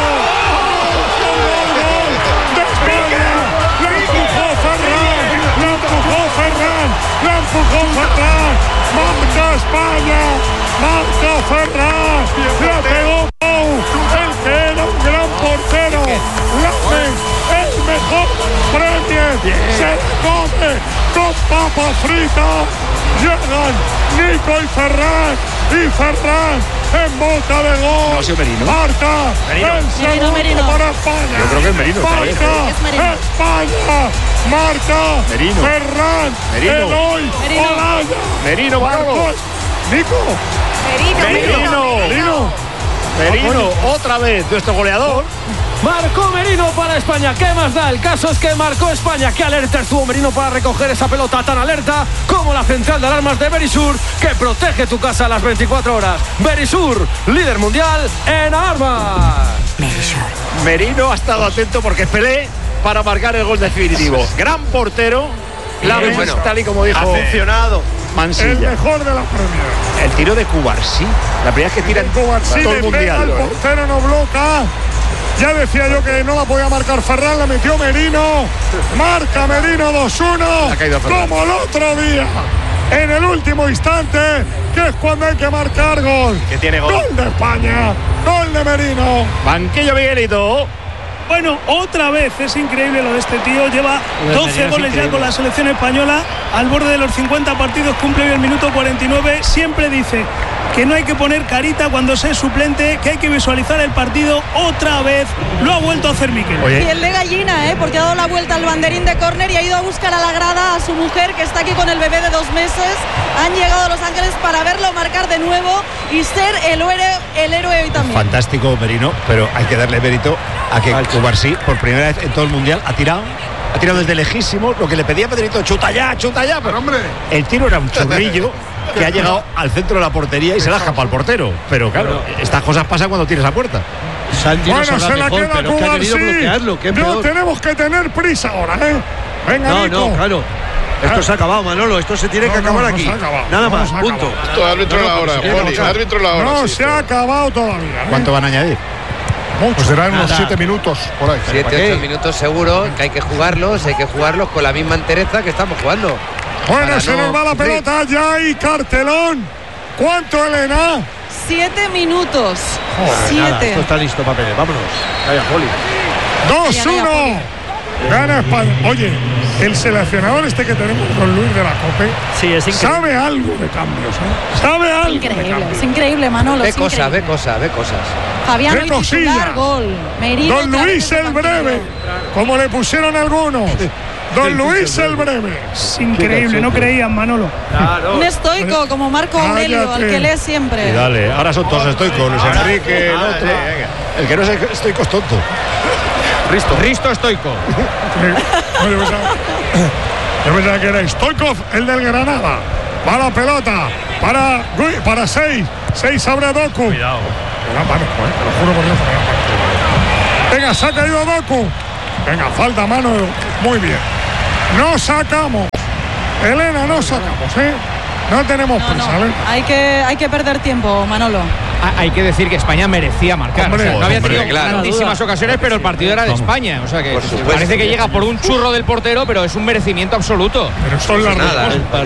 ¡Gol, gol de España! ¡La empujó Ferran! ¡La empujó Ferran! ¡La empujó Ferran! ¡Marca España! ¡Marca Ferran! ¡La pegó Pau! El que era un gran portero. Lamen, el mejor Premier. Se le come con papa frita. Llegan Nico y Ferran. Y Ferran en boca de gol. No ha sido Merino. Marca Merino. el segundo Merino. para España. Yo creo que es Merino, Marca también. Es Merino. España. Marca Merino. Ferran. Merino. Eloy Merino. Olaya. Merino, Marcos. vamos. Nico. Merino, Merino. Merino, otra vez nuestro goleador. Marcó Merino para España. ¿Qué más da? El caso es que marcó España. ¿Qué alerta estuvo Merino para recoger esa pelota tan alerta como la central de alarmas de Berisur, que protege tu casa a las veinticuatro horas? Berisur, líder mundial en alarmas. Merino ha estado atento porque es Pelé para marcar el gol definitivo. Gran portero. La Muy vez, bueno. tal y como dijo Ha funcionado. El Mansilla. mejor de la Premier. El tiro de Cubarsí. La primera vez que tira en Cubarsí todo le el pega al mundial. ¿eh? portero, no bloca. Ya decía yo que no la podía marcar Ferran, la metió Merino. Marca Merino dos uno. Ha caído Ferran. Como el otro día. En el último instante, que es cuando hay que marcar gol. Que tiene gol. Gol de España. Gol de Merino. Banquillo Miguelito. Bueno, otra vez es increíble lo de este tío. Lleva Lo de doce Medina es goles ya increíble. con la selección española. Al borde de los cincuenta partidos, cumple hoy el minuto cuarenta y nueve. Siempre dice que no hay que poner carita cuando se es suplente, que hay que visualizar el partido. Otra vez lo ha vuelto a hacer Mikel. Piel de gallina, ¿eh? Porque ha dado la vuelta al banderín de córner y ha ido a buscar a la grada a su mujer, que está aquí con el bebé de dos meses. Han llegado a Los Ángeles para verlo marcar de nuevo y ser el héroe, el héroe hoy también. Fantástico Merino, pero hay que darle mérito a que Cubarsí, por primera vez en todo el mundial, ha tirado. Ha tirado desde lejísimo, lo que le pedía Pedrito, chuta ya, chuta ya. Pero hombre, el tiro era un churrillo que ha llegado al centro de la portería y se la ha escapado al portero. Pero claro, estas cosas pasan cuando tires a puerta. Santi no Bueno, sabrá se la mejor, queda pero es que ha querido Cubarsí. bloquearlo, que es No peor. tenemos que tener prisa ahora, ¿eh? Venga, No, Nico. no, claro. Esto se ha acabado, Manolo. Esto se tiene No, que no, acabar no aquí. se ha acabado. Nada No más, se ha punto. acabado. Esto árbitro la hora, tiene que Poli, acabar. árbitro la hora. No sí, se esto. ha acabado todavía. ¿eh? ¿Cuánto van a añadir? Pues serán unos siete minutos por ahí. siete, ocho minutos seguro, que hay que jugarlos, hay que jugarlos con la misma entereza que estamos jugando. Bueno, se nos va la pelota ya y cartelón. ¿Cuánto, Elena? Siete minutos. Joder, Siete. nada, esto está listo, papeles. Vámonos. Vaya, Poli. dos uno. Gana España. Oye, el seleccionador este que tenemos con Luis de la Cope. Sí, es increíble. Sabe algo de cambios, ¿eh? Sabe algo. de Increíble, cambios. es increíble, Manolo. Ve es cosas, increíble. ve cosas, ve cosas. Fabián, ¡Qué el cosilla! titular, gol. Merino Don otra vez Luis desde el banquillo. Breve, como le pusieron algunos. Don Luis el Breve. Es increíble, no creían, Manolo. Un estoico como Marco Aurelio, al que lee siempre. Y dale, ahora son todos estoicos. Luis Enrique, el otro. El que no es estoico es tonto. Risto. Risto estoico. Oye, pues, yo pensaba que era Stoikov, el del Granada. Va la pelota para, para seis. Seis abre Doku. Cuidado. Gran mano, eh, te lo juro por Dios. gran mano. Venga, se ha caído Doku. Venga, falta mano. Muy bien. No sacamos. Elena, no sacamos, ¿eh? No tenemos No, prisa, no. ¿eh? Hay que, hay que perder tiempo, Manolo. Ha- Hay que decir que España merecía marcar. Hombre, O sea, no había hombre, tenido claro. tantísimas ocasiones, pero el partido era de España. O sea que Por supuesto. parece que llega por un churro del portero, pero es un merecimiento absoluto. Pero son las dos Nada, cosas. ¿eh?